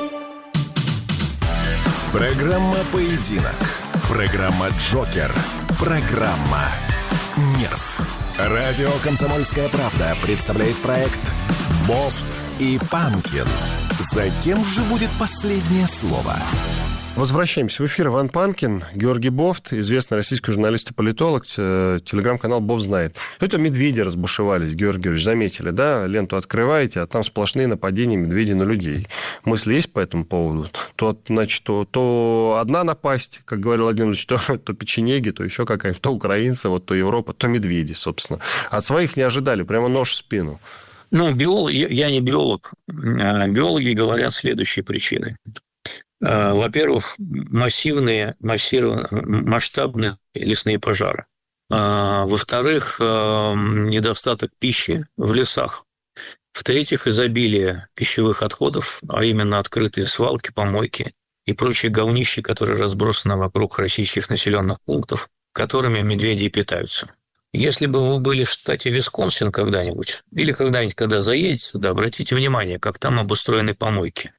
Программа «Поединок». Программа «Джокер». Программа «Нерв». Радио «Комсомольская правда» представляет проект «Бофт и Панкин». За кем же будет последнее слово? Возвращаемся в эфир. Иван Панкин, Георгий Бофт, известный российский журналист и политолог, телеграм-канал «Бофт знает». Это медведи разбушевались, Георгий Георгиевич, заметили, да? Ленту открываете, а там сплошные нападения медведей на людей. Мысли есть по этому поводу? То, значит, то, то одна напасть, как говорил Владимир Владимирович, то, то печенеги, то еще какая-нибудь, то украинцы, вот, то Европа, то медведи, собственно. От своих не ожидали, прямо нож в спину. Ну, биолог, я не биолог. Биологи говорят следующие причины. Во-первых, массивные, массированные, масштабные лесные пожары. Во-вторых, недостаток пищи в лесах. В-третьих, изобилие пищевых отходов, а именно открытые свалки, помойки и прочие говнища, которые разбросаны вокруг российских населенных пунктов, которыми медведи питаются. Если бы вы были в штате Висконсин когда-нибудь, или когда-нибудь, когда заедете туда, обратите внимание, как там обустроены помойки.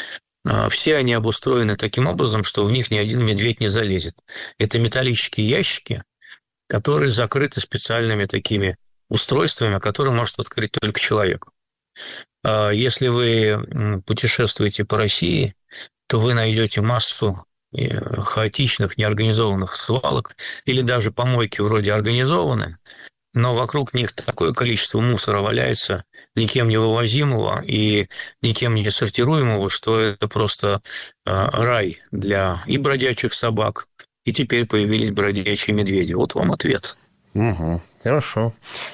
Все они обустроены таким образом, что в них ни один медведь не залезет. Это металлические ящики, которые закрыты специальными такими устройствами, которые может открыть только человек. Если вы путешествуете по России, то вы найдете массу хаотичных, неорганизованных свалок, или даже помойки вроде организованы, но вокруг них такое количество мусора валяется, никем не вывозимого и никем не сортируемого, что это просто рай для и бродячих собак, и теперь появились бродячие медведи. Вот вам ответ. Угу. Хорошо.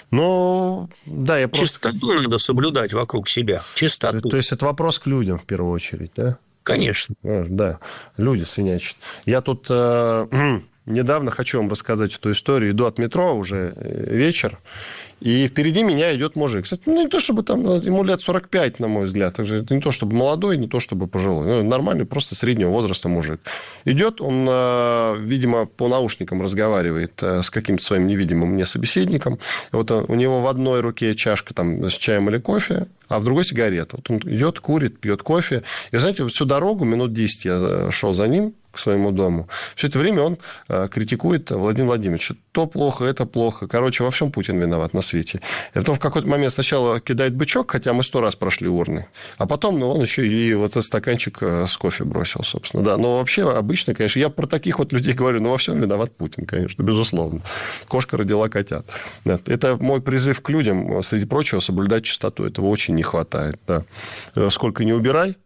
Ну, да, я просто... Чистоту надо соблюдать вокруг себя. Чистоту. То есть это вопрос к людям в первую очередь, да? Конечно. Да, люди свинячат. Я тут э, недавно хочу вам рассказать эту историю. Иду от метро, уже вечер, и впереди меня идет мужик. Кстати, ну, не то, чтобы там, ему лет сорок пять, на мой взгляд. Так же, это не то, чтобы молодой, не то, чтобы пожилой. Ну, нормальный, просто среднего возраста мужик. Идет, он, э, видимо, по наушникам разговаривает э, с каким-то своим невидимым мне собеседником. Вот у него в одной руке чашка там, с чаем или кофе, а в другой сигарета. Вот он идет, курит, пьет кофе. И, знаете, всю дорогу, минут десять я шел за ним к своему дому. Все это время он критикует Владимира Владимировича. То плохо, это плохо. Короче, во всем Путин виноват на свете. И потом в какой-то момент сначала кидает бычок, хотя мы сто раз прошли урны. А потом ну, он еще и вот этот стаканчик с кофе бросил, собственно. Да, но вообще обычно, конечно, я про таких вот людей говорю, но во всем виноват Путин, конечно, безусловно. Кошка родила котят. Это мой призыв к людям, среди прочего, соблюдать чистоту. Этого очень не хватает. Да. Сколько не убирай,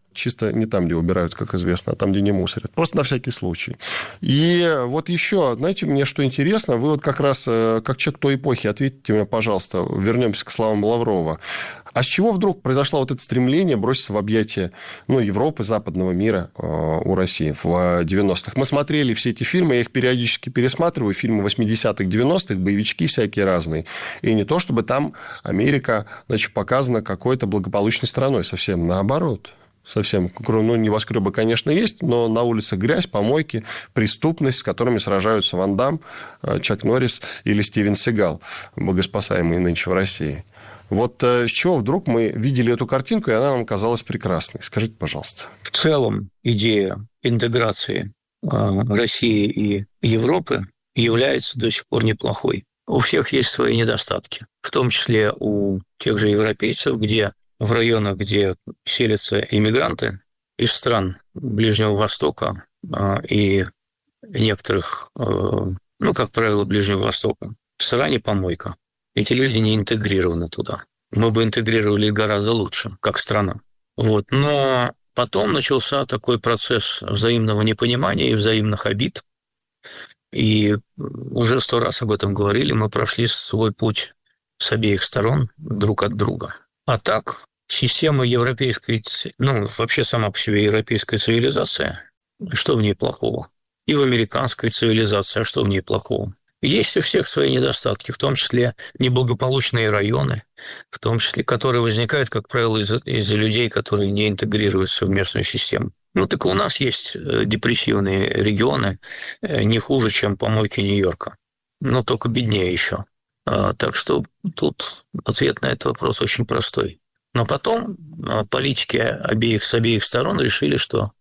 Чисто не там, где убирают, как известно, а там, где не мусорят. Просто на всякий случай. И вот еще, знаете, мне что интересно, вы вот как раз, как человек той эпохи, ответьте мне, пожалуйста, вернемся к словам Лаврова. А с чего вдруг произошло вот это стремление броситься в объятия, ну, Европы, западного мира э, у России в девяностых? Мы смотрели все эти фильмы, я их периодически пересматриваю, фильмы восьмидесятых, девяностых, боевички всякие разные. И не то, чтобы там Америка, значит, показана какой-то благополучной страной, совсем наоборот. Совсем, ну, небоскребы, конечно, есть, но на улицах грязь, помойки, преступность, с которыми сражаются Ван Дамм, Чак Норрис или Стивен Сигал, богоспасаемые нынче в России. Вот с чего вдруг мы видели эту картинку, и она нам казалась прекрасной? Скажите, пожалуйста. В целом идея интеграции России и Европы является до сих пор неплохой. У всех есть свои недостатки, в том числе у тех же европейцев, где в районах, где селятся иммигранты из стран Ближнего Востока и некоторых, ну, как правило, Ближнего Востока, срань и помойка. Эти люди не интегрированы туда. Мы бы интегрировали гораздо лучше, как страна. Вот. Но потом начался такой процесс взаимного непонимания и взаимных обид. И уже сто раз об этом говорили, мы прошли свой путь с обеих сторон друг от друга. А так, система европейской, ну, вообще сама по себе европейская цивилизация, что в ней плохого? И в американской цивилизации, а что в ней плохого? Есть у всех свои недостатки, в том числе неблагополучные районы, в том числе, которые возникают, как правило, из-за, из-за людей, которые не интегрируются в местную систему. Ну, так у нас есть депрессивные регионы, не хуже, чем помойки Нью-Йорка, но только беднее еще. Так что тут ответ на этот вопрос очень простой. Но потом политики обеих, с обеих сторон решили, что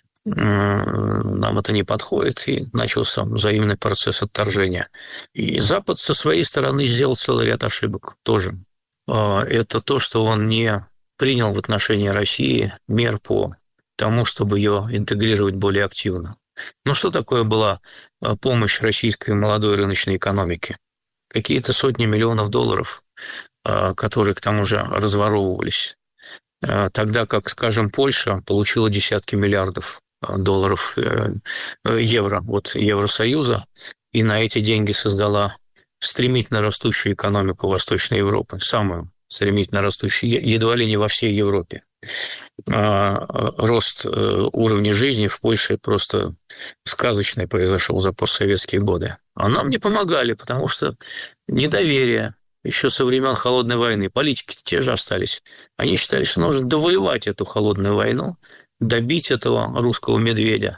нам это не подходит, и начался взаимный процесс отторжения. И Запад со своей стороны сделал целый ряд ошибок тоже. Это то, что он не принял в отношении России мер по тому, чтобы ее интегрировать более активно. Ну, что такое была помощь российской молодой рыночной экономике? Какие-то сотни миллионов долларов, которые, к тому же, разворовывались. Тогда как, скажем, Польша получила десятки миллиардов долларов евро от Евросоюза, и на эти деньги создала стремительно растущую экономику Восточной Европы, самую стремительно растущую, едва ли не во всей Европе. Рост уровня жизни в Польше просто сказочный произошел за постсоветские годы. А нам не помогали, потому что недоверие еще со времен Холодной войны. Политики те же остались. Они считали, что нужно довоевать эту холодную войну, добить этого русского медведя,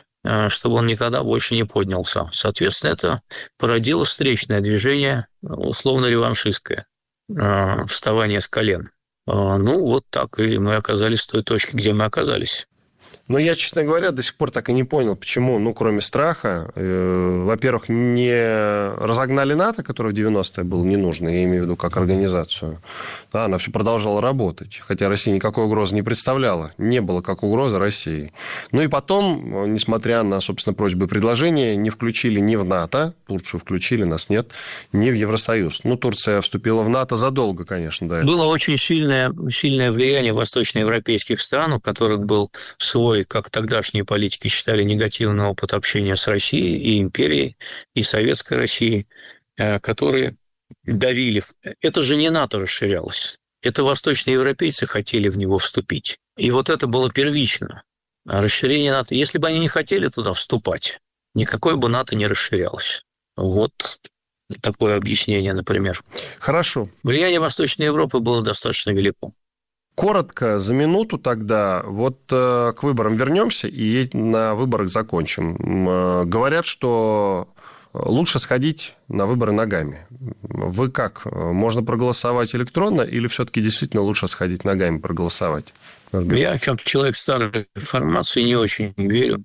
чтобы он никогда больше не поднялся. Соответственно, это породило встречное движение, условно-реваншистское, вставание с колен. Ну, вот так и мы оказались в той точке, где мы оказались. Но я, честно говоря, до сих пор так и не понял, почему, ну, кроме страха, э, во-первых, не разогнали НАТО, которое в девяностые было не нужно, я имею в виду как организацию. Да, она все продолжала работать, хотя Россия никакой угрозы не представляла, не было как угрозы России. Ну и потом, несмотря на, собственно, просьбы и предложения, не включили ни в НАТО, Турцию включили, нас нет, ни в Евросоюз. Ну, Турция вступила в НАТО задолго, конечно, до этого. Было очень сильное, сильное влияние восточноевропейских стран, у которых был свой, как тогдашние политики считали, негативный опыт общения с Россией и империей, и советской Россией, которые давили. Это же не НАТО расширялось. Это восточноевропейцы хотели в него вступить. И вот это было первично. Расширение НАТО. Если бы они не хотели туда вступать, никакое бы НАТО не расширялось. Вот такое объяснение, например. Хорошо. Влияние Восточной Европы было достаточно велико. Коротко, за минуту тогда, вот э, к выборам вернемся и на выборах закончим. Э, говорят, что лучше сходить на выборы ногами. Вы как? Можно проголосовать электронно или все-таки действительно лучше сходить ногами проголосовать? Я, как человек старой информации, не очень верю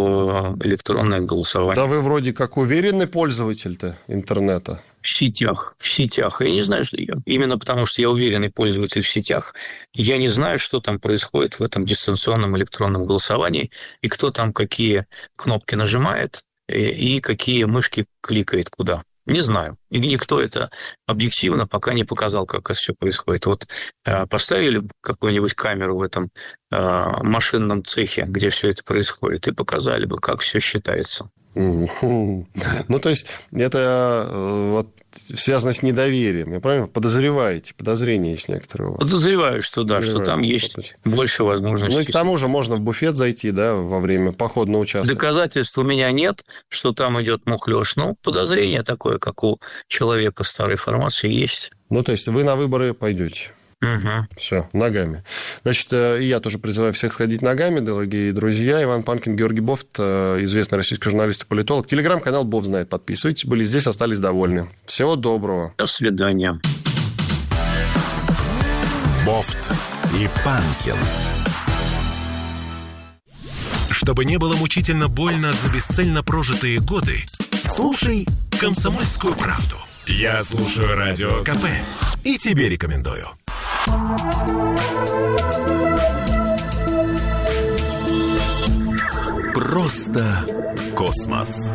в электронное голосование. Да вы вроде как уверенный пользователь-то интернета. В сетях, в сетях. Я не знаю, что я... Именно потому, что я уверенный пользователь в сетях, я не знаю, что там происходит в этом дистанционном электронном голосовании, и кто там какие кнопки нажимает, и какие мышки кликает куда. Не знаю. И никто это объективно пока не показал, как это все происходит. Вот поставили какую-нибудь камеру в этом машинном цехе, где все это происходит, и показали бы, как все считается. Ну, то есть, это вот связано с недоверием. Я правильно? Подозреваете? Подозрения есть некоторые. Подозреваю, что да, Подозреваю. что там есть больше возможностей. Ну, и к тому же можно в буфет зайти, да, во время похода на участок. Доказательств у меня нет, что там идет мухлёж. Ну, подозрение такое, как у человека старой формации, есть. Ну, то есть, вы на выборы пойдете? Угу. Все, ногами. Значит, я тоже призываю всех сходить ногами, дорогие друзья. Иван Панкин, Георгий Бофт, известный российский журналист и политолог. Телеграм-канал Бов знает. Подписывайтесь. Были здесь, остались довольны. Всего доброго. До свидания. Бофт и Панкин. Чтобы не было мучительно больно за бесцельно прожитые годы, слушай «Комсомольскую правду». Я слушаю Радио КП и тебе рекомендую. Просто космос.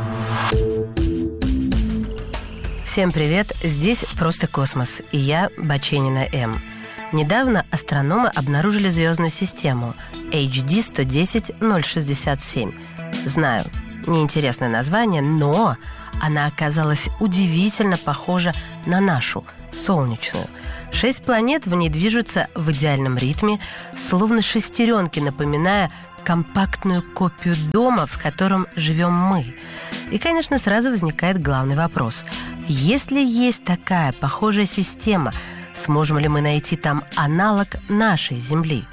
Всем привет, здесь «Просто космос» и я, Баченина М. Недавно астрономы обнаружили звездную систему эйч ди сто десять ноль шестьдесят семь. Знаю, неинтересное название, но она оказалась удивительно похожа на нашу, солнечную. Шесть планет в ней движутся в идеальном ритме, словно шестеренки, напоминая компактную копию дома, в котором живем мы. И, конечно, сразу возникает главный вопрос. Если есть такая похожая система, сможем ли мы найти там аналог нашей Земли?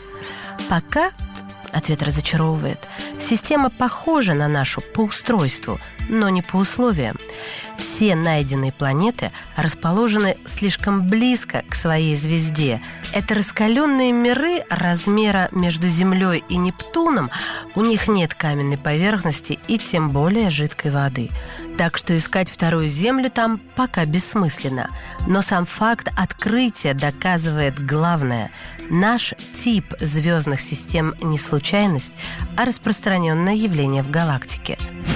Пока ответ разочаровывает. Система похожа на нашу по устройству, но не по условиям. Все найденные планеты расположены слишком близко к своей звезде. Это раскаленные миры размера между Землей и Нептуном. У них нет каменной поверхности и тем более жидкой воды. Так что искать вторую Землю там пока бессмысленно. Но сам факт открытия доказывает главное. Наш тип звездных систем не случайность, а распространенное явление в галактике.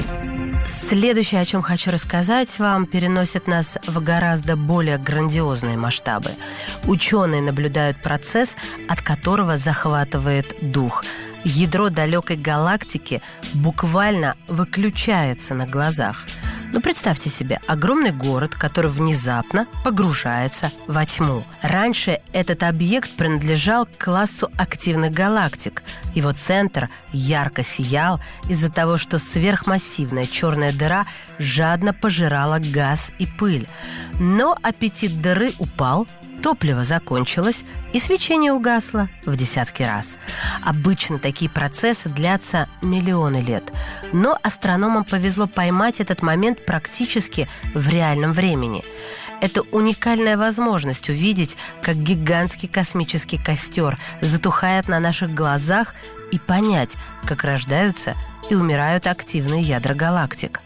Следующее, о чем хочу рассказать вам, переносит нас в гораздо более грандиозные масштабы. Ученые наблюдают процесс, от которого захватывает дух. Ядро далекой галактики буквально выключается на глазах. Ну, представьте себе огромный город, который внезапно погружается во тьму. Раньше этот объект принадлежал к классу активных галактик. Его центр ярко сиял из-за того, что сверхмассивная черная дыра жадно пожирала газ и пыль. Но аппетит дыры упал, топливо закончилось, и свечение угасло в десятки раз. Обычно такие процессы длятся миллионы лет. Но астрономам повезло поймать этот момент практически в реальном времени. Это уникальная возможность увидеть, как гигантский космический костер затухает на наших глазах, и понять, как рождаются и умирают активные ядра галактик.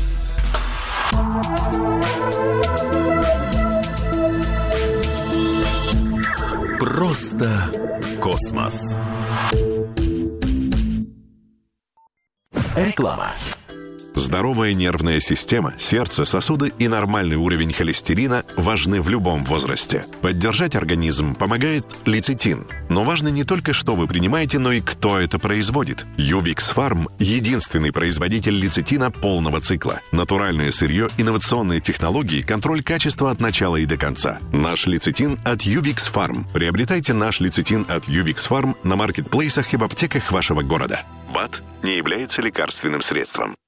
Просто космос. Реклама. Здоровая нервная система, сердце, сосуды и нормальный уровень холестерина важны в любом возрасте. Поддержать организм помогает лецитин. Но важно не только, что вы принимаете, но и кто это производит. Ювикс Фарм – единственный производитель лецитина полного цикла. Натуральное сырье, инновационные технологии, контроль качества от начала и до конца. Наш лецитин от Ювикс Фарм. Приобретайте наш лецитин от Ювикс Фарм на маркетплейсах и в аптеках вашего города. БАД не является лекарственным средством.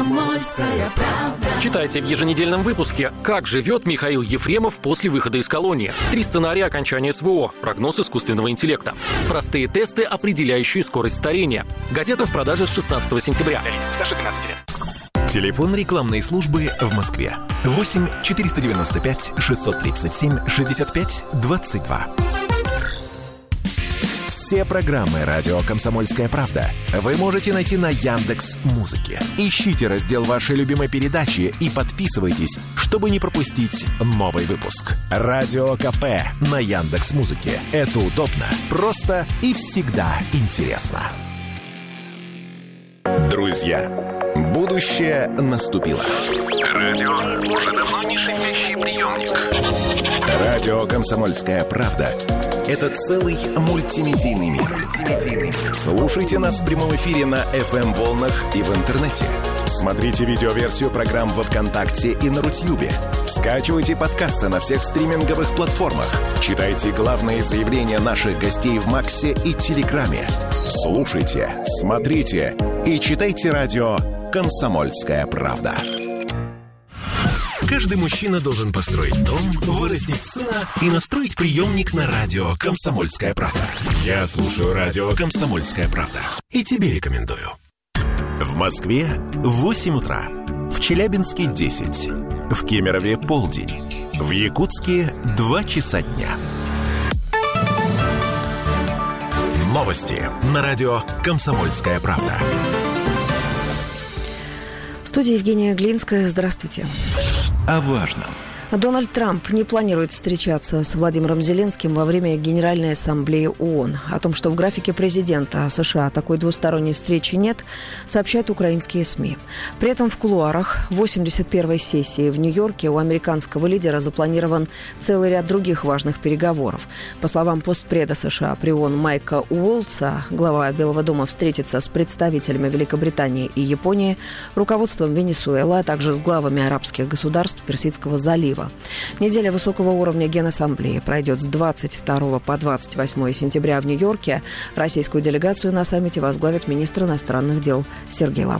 Читайте в еженедельном выпуске, как живет Михаил Ефремов после выхода из колонии. Три сценария окончания СВО, прогноз искусственного интеллекта. Простые тесты, определяющие скорость старения. Газета в продаже с шестнадцатого сентября. Для лиц старше двенадцати лет. Телефон рекламной службы в Москве. восемь четыреста девяносто пять шестьсот тридцать семь шестьдесят пять двадцать два. Все программы «Радио Комсомольская правда» вы можете найти на Яндекс.Музыке. Ищите раздел вашей любимой передачи и подписывайтесь, чтобы не пропустить новый выпуск. Радио КП на Яндекс.Музыке. Это удобно, просто и всегда интересно. Друзья, Будущее наступило. Радио уже давно не шипящий приемник. Радио «Комсомольская правда» — это целый мультимедийный мир. Слушайте нас в прямом эфире на эф эм-волнах и в интернете. Смотрите видеоверсию программ во ВКонтакте и на Рутьюбе. Скачивайте подкасты на всех стриминговых платформах. Читайте главные заявления наших гостей в Максе и Телеграме. Слушайте, смотрите и читайте радио «Комсомольская правда». Каждый мужчина должен построить дом, вырастить сына и настроить приемник на радио «Комсомольская правда». Я слушаю радио «Комсомольская правда» и тебе рекомендую. В Москве восемь утра, в Челябинске десять, в Кемерове полдень, в Якутске два часа дня. Новости на радио «Комсомольская правда». В студии Евгения Глинская. Здравствуйте. О важном. Дональд Трамп не планирует встречаться с Владимиром Зеленским во время Генеральной Ассамблеи ООН. О том, что в графике президента США такой двусторонней встречи нет, сообщают украинские СМИ. При этом в кулуарах восемьдесят первой сессии в Нью-Йорке у американского лидера запланирован целый ряд других важных переговоров. По словам постпреда США при ООН Майка Уолтса, глава Белого дома встретится с представителями Великобритании и Японии, руководством Венесуэлы, а также с главами арабских государств Персидского залива. Неделя высокого уровня Генассамблеи пройдет с двадцать второго по двадцать восьмое сентября в Нью-Йорке. Российскую делегацию на саммите возглавит министр иностранных дел Сергей Лавров.